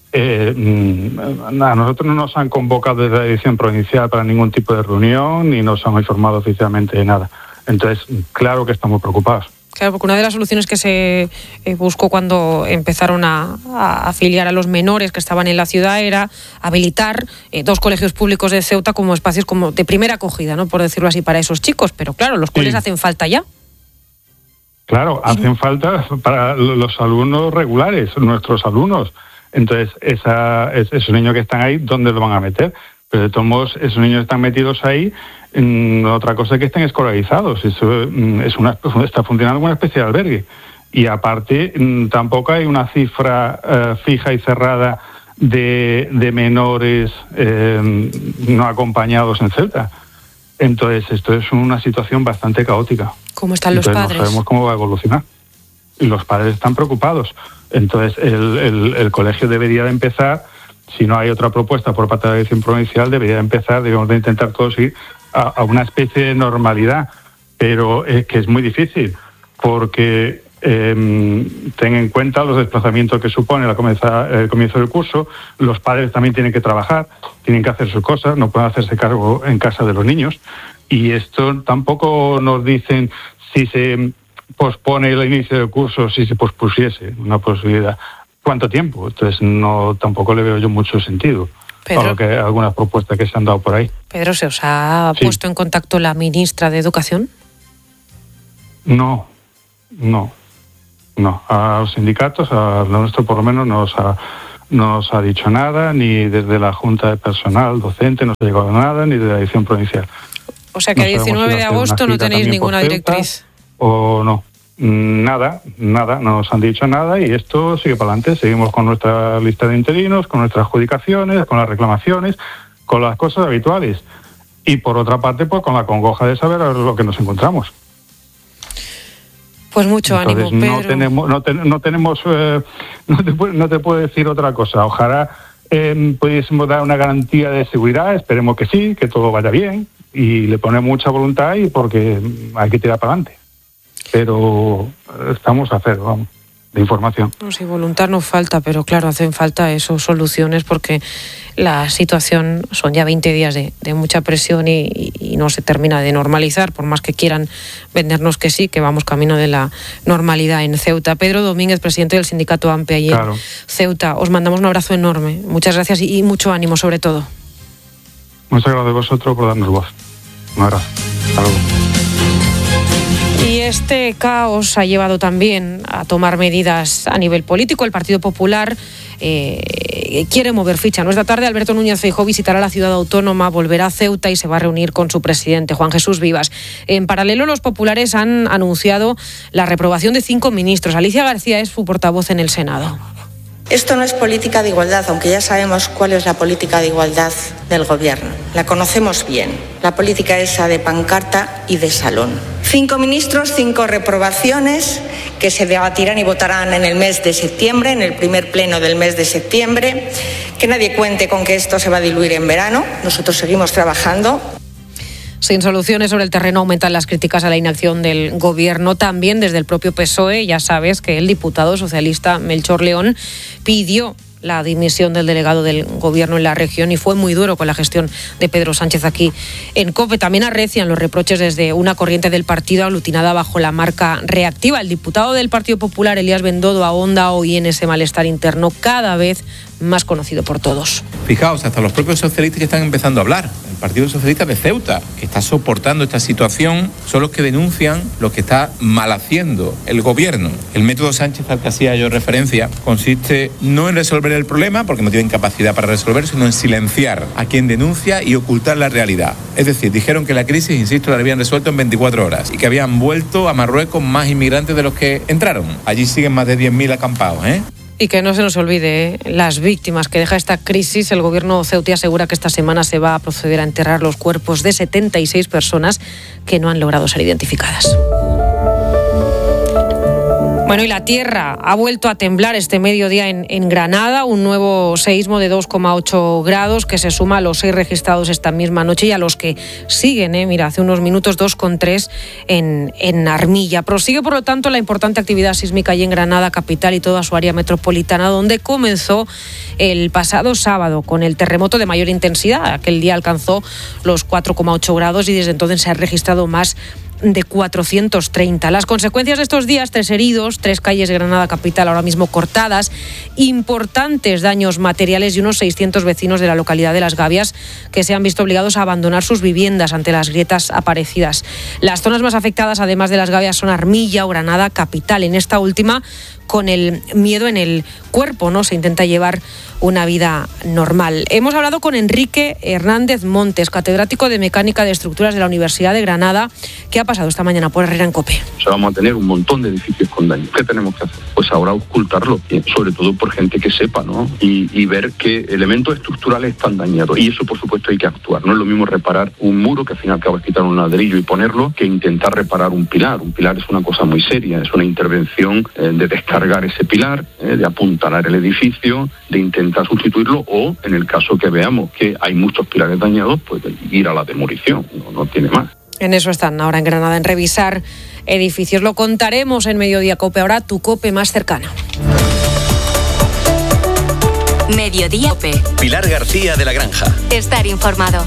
A nosotros no nos han convocado desde la dirección provincial para ningún tipo de reunión ni nos han informado oficialmente de nada. Entonces, claro que estamos preocupados. Claro, porque una de las soluciones que se buscó cuando empezaron a afiliar a los menores que estaban en la ciudad era habilitar 2 colegios públicos de Ceuta como espacios como de primera acogida, ¿no? Por decirlo así, para esos chicos. Pero claro, los coles hacen falta ya. Claro, hacen falta para los alumnos regulares, nuestros alumnos. Entonces, esos niños que están ahí, ¿dónde lo van a meter? Pero de todos modos, esos niños están metidos ahí. Otra cosa es que estén escolarizados. Eso está funcionando como una especie de albergue. Y aparte, tampoco hay una cifra fija y cerrada de menores no acompañados en Ceuta. Entonces, esto es una situación bastante caótica. ¿Cómo están los padres? No sabemos cómo va a evolucionar. Y los padres están preocupados. Entonces, el colegio debería de empezar, si no hay otra propuesta por parte de la dirección provincial, debería de empezar, debemos de intentar todos ir a una especie de normalidad. Pero es que es muy difícil, porque ten en cuenta los desplazamientos que supone el comienzo del curso. Los padres también tienen que trabajar, tienen que hacer sus cosas, no pueden hacerse cargo en casa de los niños. Y esto tampoco nos dicen si se pospone el inicio del curso, si se pospusiese una posibilidad. ¿Cuánto tiempo? Entonces tampoco le veo yo mucho sentido. Pedro, a algunas propuestas que se han dado por ahí. Pedro, ¿se os ha puesto en contacto la ministra de Educación? No. A los sindicatos, a lo nuestro por lo menos, no os ha dicho nada, ni desde la Junta de Personal Docente no se ha llegado a nada, ni de la edición provincial. O sea que a 19 de agosto no tenéis ninguna directriz. ¿O no? Nada, no nos han dicho nada y esto sigue para adelante. Seguimos con nuestra lista de interinos, con nuestras adjudicaciones, con las reclamaciones, con las cosas habituales. Y por otra parte, pues con la congoja de saber lo que nos encontramos. Pues mucho Entonces, ánimo, Pedro. No te puedo decir otra cosa. Ojalá pudiésemos dar una garantía de seguridad, esperemos que sí, que todo vaya bien y le ponemos mucha voluntad y porque hay que tirar para adelante. Pero estamos a cero, vamos, de información. No, si voluntad no falta, pero claro, hacen falta eso, soluciones, porque la situación son ya 20 días de mucha presión y no se termina de normalizar, por más que quieran vendernos que sí, que vamos camino de la normalidad en Ceuta. Pedro Domínguez, presidente del sindicato AMPE allí en Ceuta, os mandamos un abrazo enorme. Muchas gracias y mucho ánimo sobre todo. Muchas gracias a vosotros por darnos voz. Un abrazo. Hasta luego. Y este caos ha llevado también a tomar medidas a nivel político. El Partido Popular quiere mover ficha. Esta tarde Alberto Núñez Feijóo visitará la ciudad autónoma, volverá a Ceuta y se va a reunir con su presidente, Juan Jesús Vivas. En paralelo, los populares han anunciado la reprobación de 5 ministros. Alicia García es su portavoz en el Senado. Esto no es política de igualdad, aunque ya sabemos cuál es la política de igualdad del Gobierno. La conocemos bien. La política esa de pancarta y de salón. 5 ministros, 5 reprobaciones que se debatirán y votarán en el mes de septiembre, en el primer pleno del mes de septiembre. Que nadie cuente con que esto se va a diluir en verano. Nosotros seguimos trabajando. Sin soluciones sobre el terreno aumentan las críticas a la inacción del Gobierno, también desde el propio PSOE. Ya sabes que el diputado socialista Melchor León pidió la dimisión del delegado del Gobierno en la región y fue muy duro con la gestión de Pedro Sánchez aquí en COPE. También arrecian los reproches desde una corriente del partido aglutinada bajo la marca reactiva. El diputado del Partido Popular, Elías Bendodo, ahonda hoy en ese malestar interno cada vez más conocido por todos. Fijaos, hasta los propios socialistas ya están empezando a hablar. El Partido Socialista de Ceuta, que está soportando esta situación, son los que denuncian lo que está mal haciendo el Gobierno. El método Sánchez al que hacía yo referencia consiste no en resolver el problema, porque no tienen capacidad para resolver, sino en silenciar a quien denuncia y ocultar la realidad. Es decir, dijeron que la crisis, insisto, la habían resuelto en 24 horas y que habían vuelto a Marruecos más inmigrantes de los que entraron. Allí siguen más de 10.000 acampados, Y que no se nos olvide las víctimas que deja esta crisis. El Gobierno ceutí asegura que esta semana se va a proceder a enterrar los cuerpos de 76 personas que no han logrado ser identificadas. Bueno, y la tierra ha vuelto a temblar este mediodía en Granada, un nuevo seísmo de 2,8 grados que se suma a los 6 registrados esta misma noche y a los que siguen, mira, hace unos minutos 2,3 en Armilla. Prosigue, por lo tanto, la importante actividad sísmica allí en Granada capital y toda su área metropolitana, donde comenzó el pasado sábado con el terremoto de mayor intensidad. Aquel día alcanzó los 4,8 grados y desde entonces se ha registrado más de 430. Las consecuencias de estos días: 3 heridos, 3 calles de Granada capital ahora mismo cortadas, importantes daños materiales y unos 600 vecinos de la localidad de Las Gavias que se han visto obligados a abandonar sus viviendas ante las grietas aparecidas. Las zonas más afectadas, además de Las Gavias, son Armilla o Granada capital. En esta última, con el miedo en el cuerpo, ¿no? Se intenta llevar una vida normal. Hemos hablado con Enrique Hernández Montes, catedrático de Mecánica de Estructuras de la Universidad de Granada, que ha pasado esta mañana por Herrera en COPE. O sea, vamos a tener un montón de edificios con daño. ¿Qué tenemos que hacer? Pues ahora ocultarlo, sobre todo por gente que sepa, ¿no? Y ver qué elementos estructurales están dañados. Y eso, por supuesto, hay que actuar. No es lo mismo reparar un muro, que al final acaba de quitar un ladrillo y ponerlo, que intentar reparar un pilar. Un pilar es una cosa muy seria, es una intervención de descargar ese pilar, de apuntalar el edificio, de intentar sustituirlo, o en el caso que veamos que hay muchos pilares dañados, pues ir a la demolición, no tiene más. En eso están ahora en Granada, en revisar edificios. Lo contaremos en Mediodía COPE. Ahora tu COPE más cercana. Mediodía COPE. Pilar García de la Granja. Estar informado.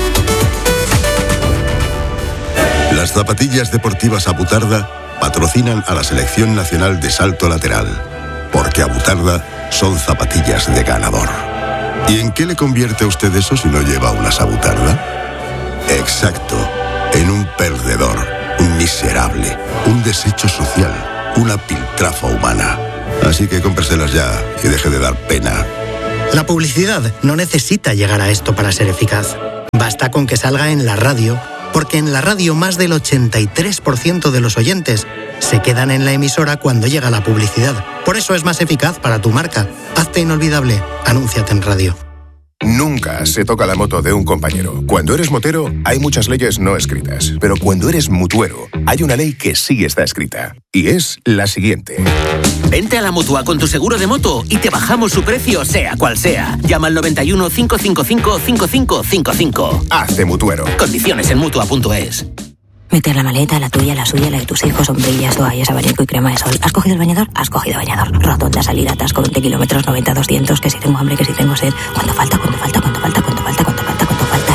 Las zapatillas deportivas Abutarda patrocinan a la Selección Nacional de Salto Lateral, porque Abutarda son zapatillas de ganador. ¿Y en qué le convierte a usted eso si no lleva unas Abutarda? Exacto, en un perdedor, un miserable, un desecho social, una piltrafa humana. Así que cómpreselas ya y deje de dar pena. La publicidad no necesita llegar a esto para ser eficaz. Basta con que salga en la radio, porque en la radio más del 83% de los oyentes se quedan en la emisora cuando llega la publicidad. Por eso es más eficaz para tu marca. Hazte inolvidable. Anúnciate en radio. Nunca se toca la moto de un compañero. Cuando eres motero, hay muchas leyes no escritas. Pero cuando eres mutuero, hay una ley que sí está escrita. Y es la siguiente. Vente a la Mutua con tu seguro de moto y te bajamos su precio, sea cual sea. Llama al 91 555 5555. Hazte mutuero. Condiciones en Mutua.es. Mete la maleta, la tuya, la suya, la de tus hijos, sombrillas, toallas, abanico y crema de sol. ¿Has cogido el bañador? Has cogido bañador. Rotonda, salida, atasco, 20 kilómetros, 90, 200, que si tengo hambre, que si tengo sed. ¿Cuánto falta? ¿Cuánto falta? ¿Cuánto falta? ¿Cuánto falta? ¿Cuánto falta? ¿Cuánto falta?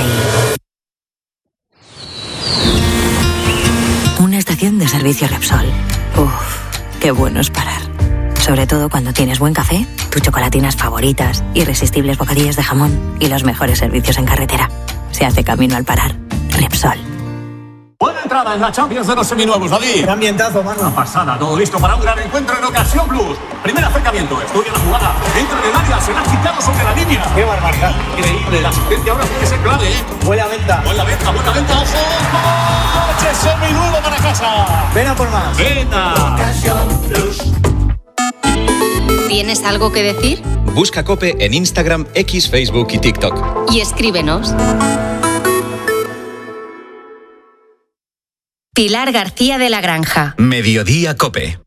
Y... una estación de servicio Repsol. Uf, qué bueno es parar. Sobre todo cuando tienes buen café, tus chocolatinas favoritas, irresistibles bocadillos de jamón y los mejores servicios en carretera. Se hace camino al parar. Repsol. Buena entrada en la Champions de los seminuevos, David. Qué ambientazo, mano. Una pasada, todo listo para un gran encuentro en Ocasión Plus. Primer acercamiento, estudia la jugada, entra en el área, se la ha quitado sobre la línea. Qué barbaridad. Increíble, la asistencia ahora tiene que ser clave, ¿eh? Buena venta. Buena venta, ojo. Coche seminuevo para casa. Ven a por más. Venta. Ocasión Plus. ¿Tienes algo que decir? Busca COPE en Instagram, X, Facebook y TikTok. Y escríbenos. Pilar García de la Granja. Mediodía COPE.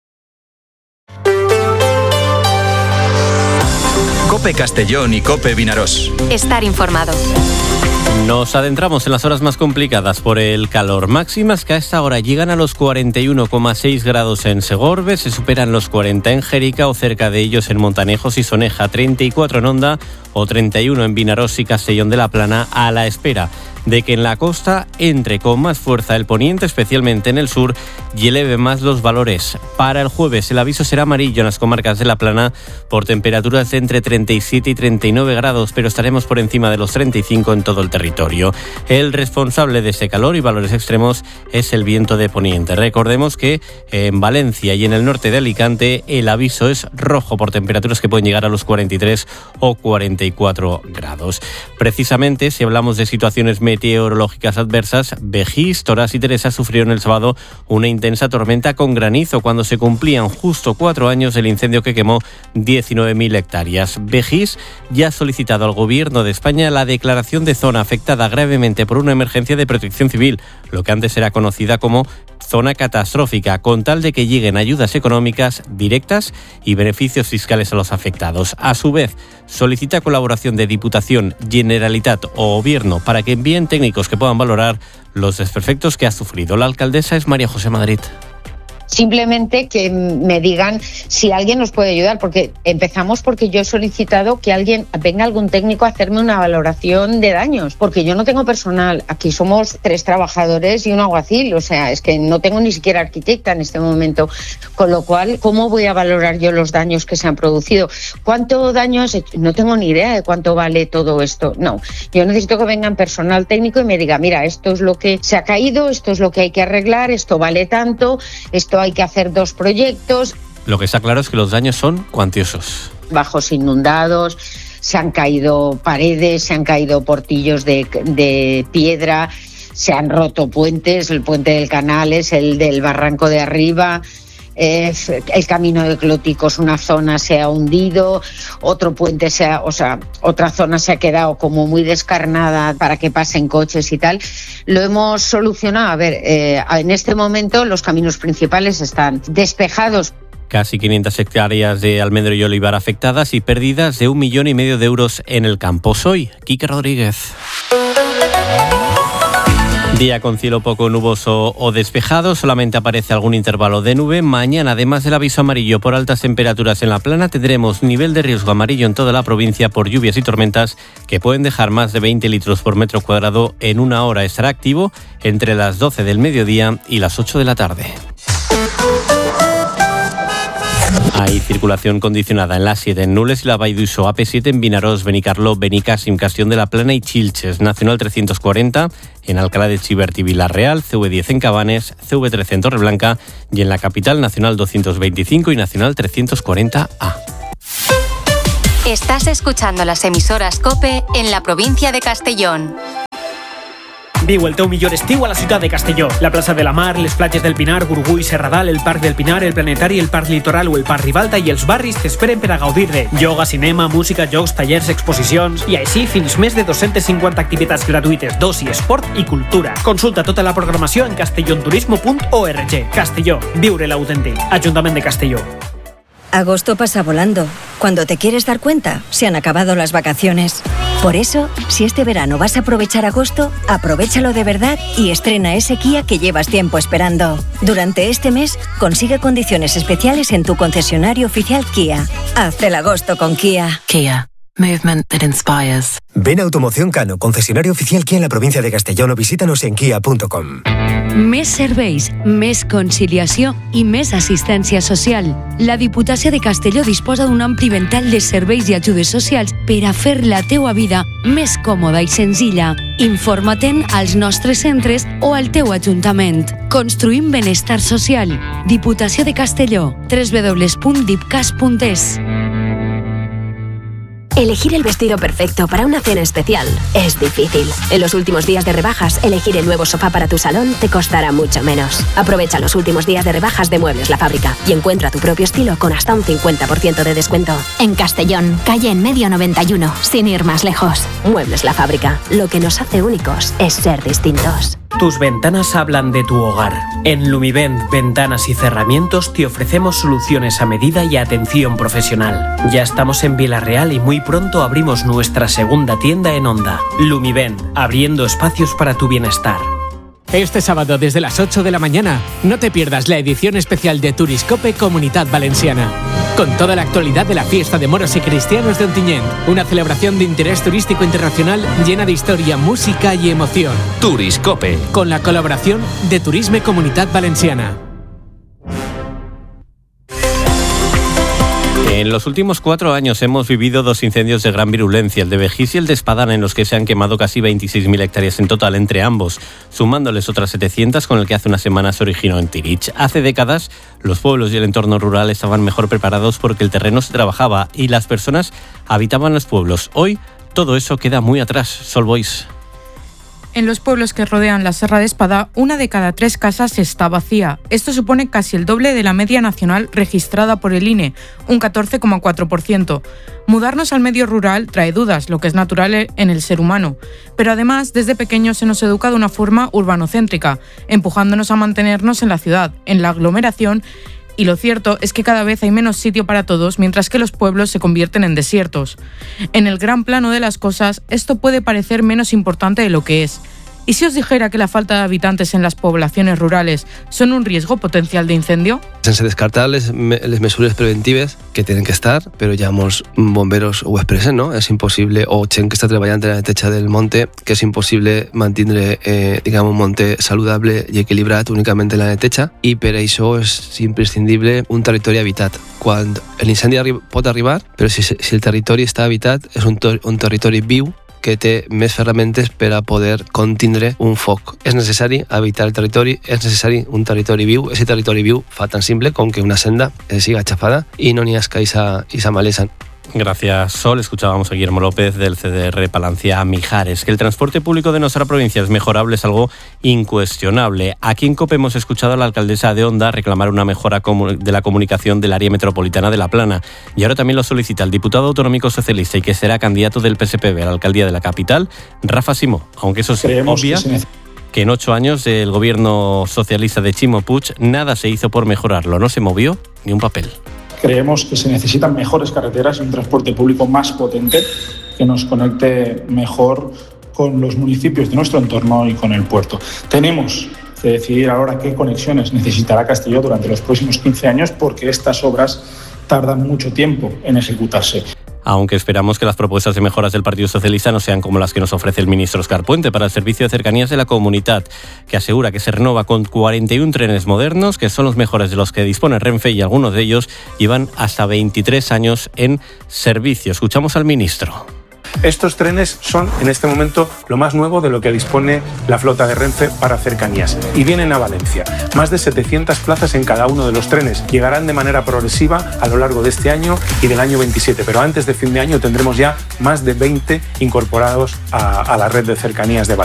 COPE Castellón y COPE Vinarós. Estar informado. Nos adentramos en las horas más complicadas por el calor. Máximas que a esta hora llegan a los 41,6 grados en Segorbe, se superan los 40 en Jérica o cerca de ellos en Montanejos y Soneja, 34 en Onda o 31 en Vinarós y Castellón de la Plana, a la espera de que en la costa entre con más fuerza el poniente, especialmente en el sur, y eleve más los valores. Para el jueves el aviso será amarillo en las comarcas de la Plana por temperaturas de entre 37 y 39 grados, pero estaremos por encima de los 35 en todo el territorio. El responsable de ese calor y valores extremos es el viento de poniente. Recordemos que en Valencia y en el norte de Alicante el aviso es rojo por temperaturas que pueden llegar a los 43 o 44 grados. Precisamente, si hablamos de situaciones meteorológicas adversas, Begís, Torás y Teresa sufrieron el sábado una intensa tormenta con granizo cuando se cumplían justo 4 años del incendio que quemó 19.000 hectáreas. Begís ya ha solicitado al Gobierno de España la declaración de zona afectada gravemente por una emergencia de protección civil, lo que antes era conocida como zona catastrófica, con tal de que lleguen ayudas económicas directas y beneficios fiscales a los afectados. A su vez, solicita colaboración de Diputación, Generalitat o Gobierno para que envíen técnicos que puedan valorar los desperfectos que ha sufrido. La alcaldesa es María José Madrid. Simplemente que me digan si alguien nos puede ayudar, porque empezamos porque yo he solicitado que venga algún técnico a hacerme una valoración de daños, porque yo no tengo personal, aquí somos 3 trabajadores y un alguacil, o sea, es que no tengo ni siquiera arquitecta en este momento, con lo cual, ¿cómo voy a valorar yo los daños que se han producido? ¿Cuánto daño has hecho? No tengo ni idea de cuánto vale todo esto, no, yo necesito que vengan personal técnico y me diga, mira, esto es lo que se ha caído, esto es lo que hay que arreglar, esto vale tanto, esto hay que hacer 2 proyectos. Lo que está claro es que los daños son cuantiosos. Bajos inundados, se han caído paredes, se han caído portillos de piedra, se han roto puentes, el puente del Canales, el del barranco de arriba, el camino de Clóticos, una zona se ha hundido, otro puente otra zona se ha quedado como muy descarnada para que pasen coches y tal. Lo hemos solucionado. A ver, en este momento los caminos principales están despejados. Casi 500 hectáreas de almendro y olivar afectadas y pérdidas de 1,5 millones de euros en el campo. Soy Quique Rodríguez. Día con cielo poco nuboso o despejado, solamente aparece algún intervalo de nube. Mañana, además del aviso amarillo por altas temperaturas en la plana, tendremos nivel de riesgo amarillo en toda la provincia por lluvias y tormentas que pueden dejar más de 20 litros por metro cuadrado en una hora. Estará activo entre las 12 del mediodía y las 8 de la tarde. Hay circulación condicionada en la A7 en Nules y la Vall d'Uixó, AP7 en Vinaròs, Benicarló, Benicàssim, Castellón de la Plana y Xilxes, Nacional 340 en Alcalá de Xivert y Vila-real, CV10 en Cabanes, CV13 en Torreblanca y en la capital Nacional 225 y Nacional 340A. Estás escuchando las emisoras COPE en la provincia de Castellón. Viu el teu millor estiu a la ciutat de Castelló. La plaça de la Mar, les platges del Pinar, Gurgui, Serradal, el Parc del Pinar, el Planetari, el Parc Litoral o el Parc Ribalta i els barris t'esperen per a gaudir de ioga, cinema, música, jocs, tallers, exposicions i així fins més de 250 activitats gratuïtes d'oci, esport i cultura. Consulta tota la programació en castellonturismo.org. Castelló, viure l'autèntic. Ajuntament de Castelló. Agosto pasa volando. Cuando te quieres dar cuenta, se han acabado las vacaciones. Por eso, si este verano vas a aprovechar agosto, aprovéchalo de verdad y estrena ese Kia que llevas tiempo esperando. Durante este mes, consigue condiciones especiales en tu concesionario oficial Kia. Haz el agosto con Kia. Kia. Movement that inspires. Ven a Automoción Cano, concesionario oficial Kia en la provincia de Castellón o visítanos en kia.com. Més serveis, més conciliació i més assistència social. La Diputació de Castelló disposa d'un ampli ventall de serveis i ajudes socials per a fer la teua vida més còmoda i senzilla. Informa-te'n als nostres centres o al teu ajuntament. Construïm benestar social. Diputació de Castelló. www.dipcas.es. Elegir el vestido perfecto para una cena especial es difícil. En los últimos días de rebajas, elegir el nuevo sofá para tu salón te costará mucho menos. Aprovecha los últimos días de rebajas de Muebles La Fábrica y encuentra tu propio estilo con hasta un 50% de descuento. En Castellón, calle en medio 91, sin ir más lejos. Muebles La Fábrica. Lo que nos hace únicos es ser distintos. Tus ventanas hablan de tu hogar. En Lumivent Ventanas y Cerramientos te ofrecemos soluciones a medida y atención profesional. Ya estamos en Vila-real y muy pronto abrimos nuestra segunda tienda en Onda. Lumivent, abriendo espacios para tu bienestar. Este sábado desde las 8 de la mañana, no te pierdas la edición especial de Turiscope Comunitat Valenciana. Con toda la actualidad de la fiesta de moros y cristianos de Ontinyent, una celebración de interés turístico internacional llena de historia, música y emoción. Turiscope. Con la colaboración de Turisme Comunitat Valenciana. En los últimos 4 años hemos vivido 2 incendios de gran virulencia, el de Begís y el de Espadana, en los que se han quemado casi 26.000 hectáreas en total entre ambos, sumándoles otras 700 con el que hace una semana se originó en Tirich. Hace décadas, los pueblos y el entorno rural estaban mejor preparados porque el terreno se trabajaba y las personas habitaban los pueblos. Hoy, todo eso queda muy atrás. Sol Boys. En los pueblos que rodean la Serra de Espadà, 1 de cada 3 casas está vacía. Esto supone casi el doble de la media nacional registrada por el INE, un 14,4%. Mudarnos al medio rural trae dudas, lo que es natural en el ser humano. Pero además, desde pequeños se nos educa de una forma urbanocéntrica, empujándonos a mantenernos en la ciudad, en la aglomeración. Y lo cierto es que cada vez hay menos sitio para todos, mientras que los pueblos se convierten en desiertos. En el gran plano de las cosas, esto puede parecer menos importante de lo que es. ¿Y si os dijera que la falta de habitantes en las poblaciones rurales son un riesgo potencial de incendio? Sense descartar les mesures preventives que tenen que estar, però ja molts bomberos ho expressen, no? És impossible, o gent que està treballant en la neteja del monte, que és impossible mantindre un monte saludable i equilibrat únicament en la neteja, i per això és imprescindible un territori habitat. Quan l'incendi pot arribar, però si el territori està habitat, és un territori viu, que té més ferramentes per a poder contindre un foc. És necessari habitar el territori, és necessari un territori viu. Aquest territori viu fa tan simple com que una senda siga xafada i no n'hi hagi esa malesa. Gracias, Sol. Escuchábamos a Guillermo López del CDR Palancia Mijares. Que el transporte público de nuestra provincia es mejorable es algo incuestionable. Aquí en COPE hemos escuchado a la alcaldesa de Onda reclamar una mejora de la comunicación del área metropolitana de La Plana. Y ahora también lo solicita el diputado autonómico socialista y que será candidato del PSPB a la alcaldía de la capital, Rafa Simó. Aunque eso se obvia que en 8 años del gobierno socialista de Ximo Puig nada se hizo por mejorarlo. No se movió ni un papel. Creemos que se necesitan mejores carreteras y un transporte público más potente que nos conecte mejor con los municipios de nuestro entorno y con el puerto. Tenemos que decidir ahora qué conexiones necesitará Castelló durante los próximos 15 años, porque estas obras tardan mucho tiempo en ejecutarse. Aunque esperamos que las propuestas de mejoras del Partido Socialista no sean como las que nos ofrece el ministro Óscar Puente para el servicio de cercanías de la Comunitat, que asegura que se renova con 41 trenes modernos, que son los mejores de los que dispone Renfe, y algunos de ellos llevan hasta 23 años en servicio. Escuchamos al ministro. Estos trenes son en este momento lo más nuevo de lo que dispone la flota de Renfe para cercanías y vienen a Valencia. Más de 700 plazas en cada uno de los trenes. Llegarán de manera progresiva a lo largo de este año y del año 27, pero antes de fin de año tendremos ya más de 20 incorporados a la red de cercanías de Valencia.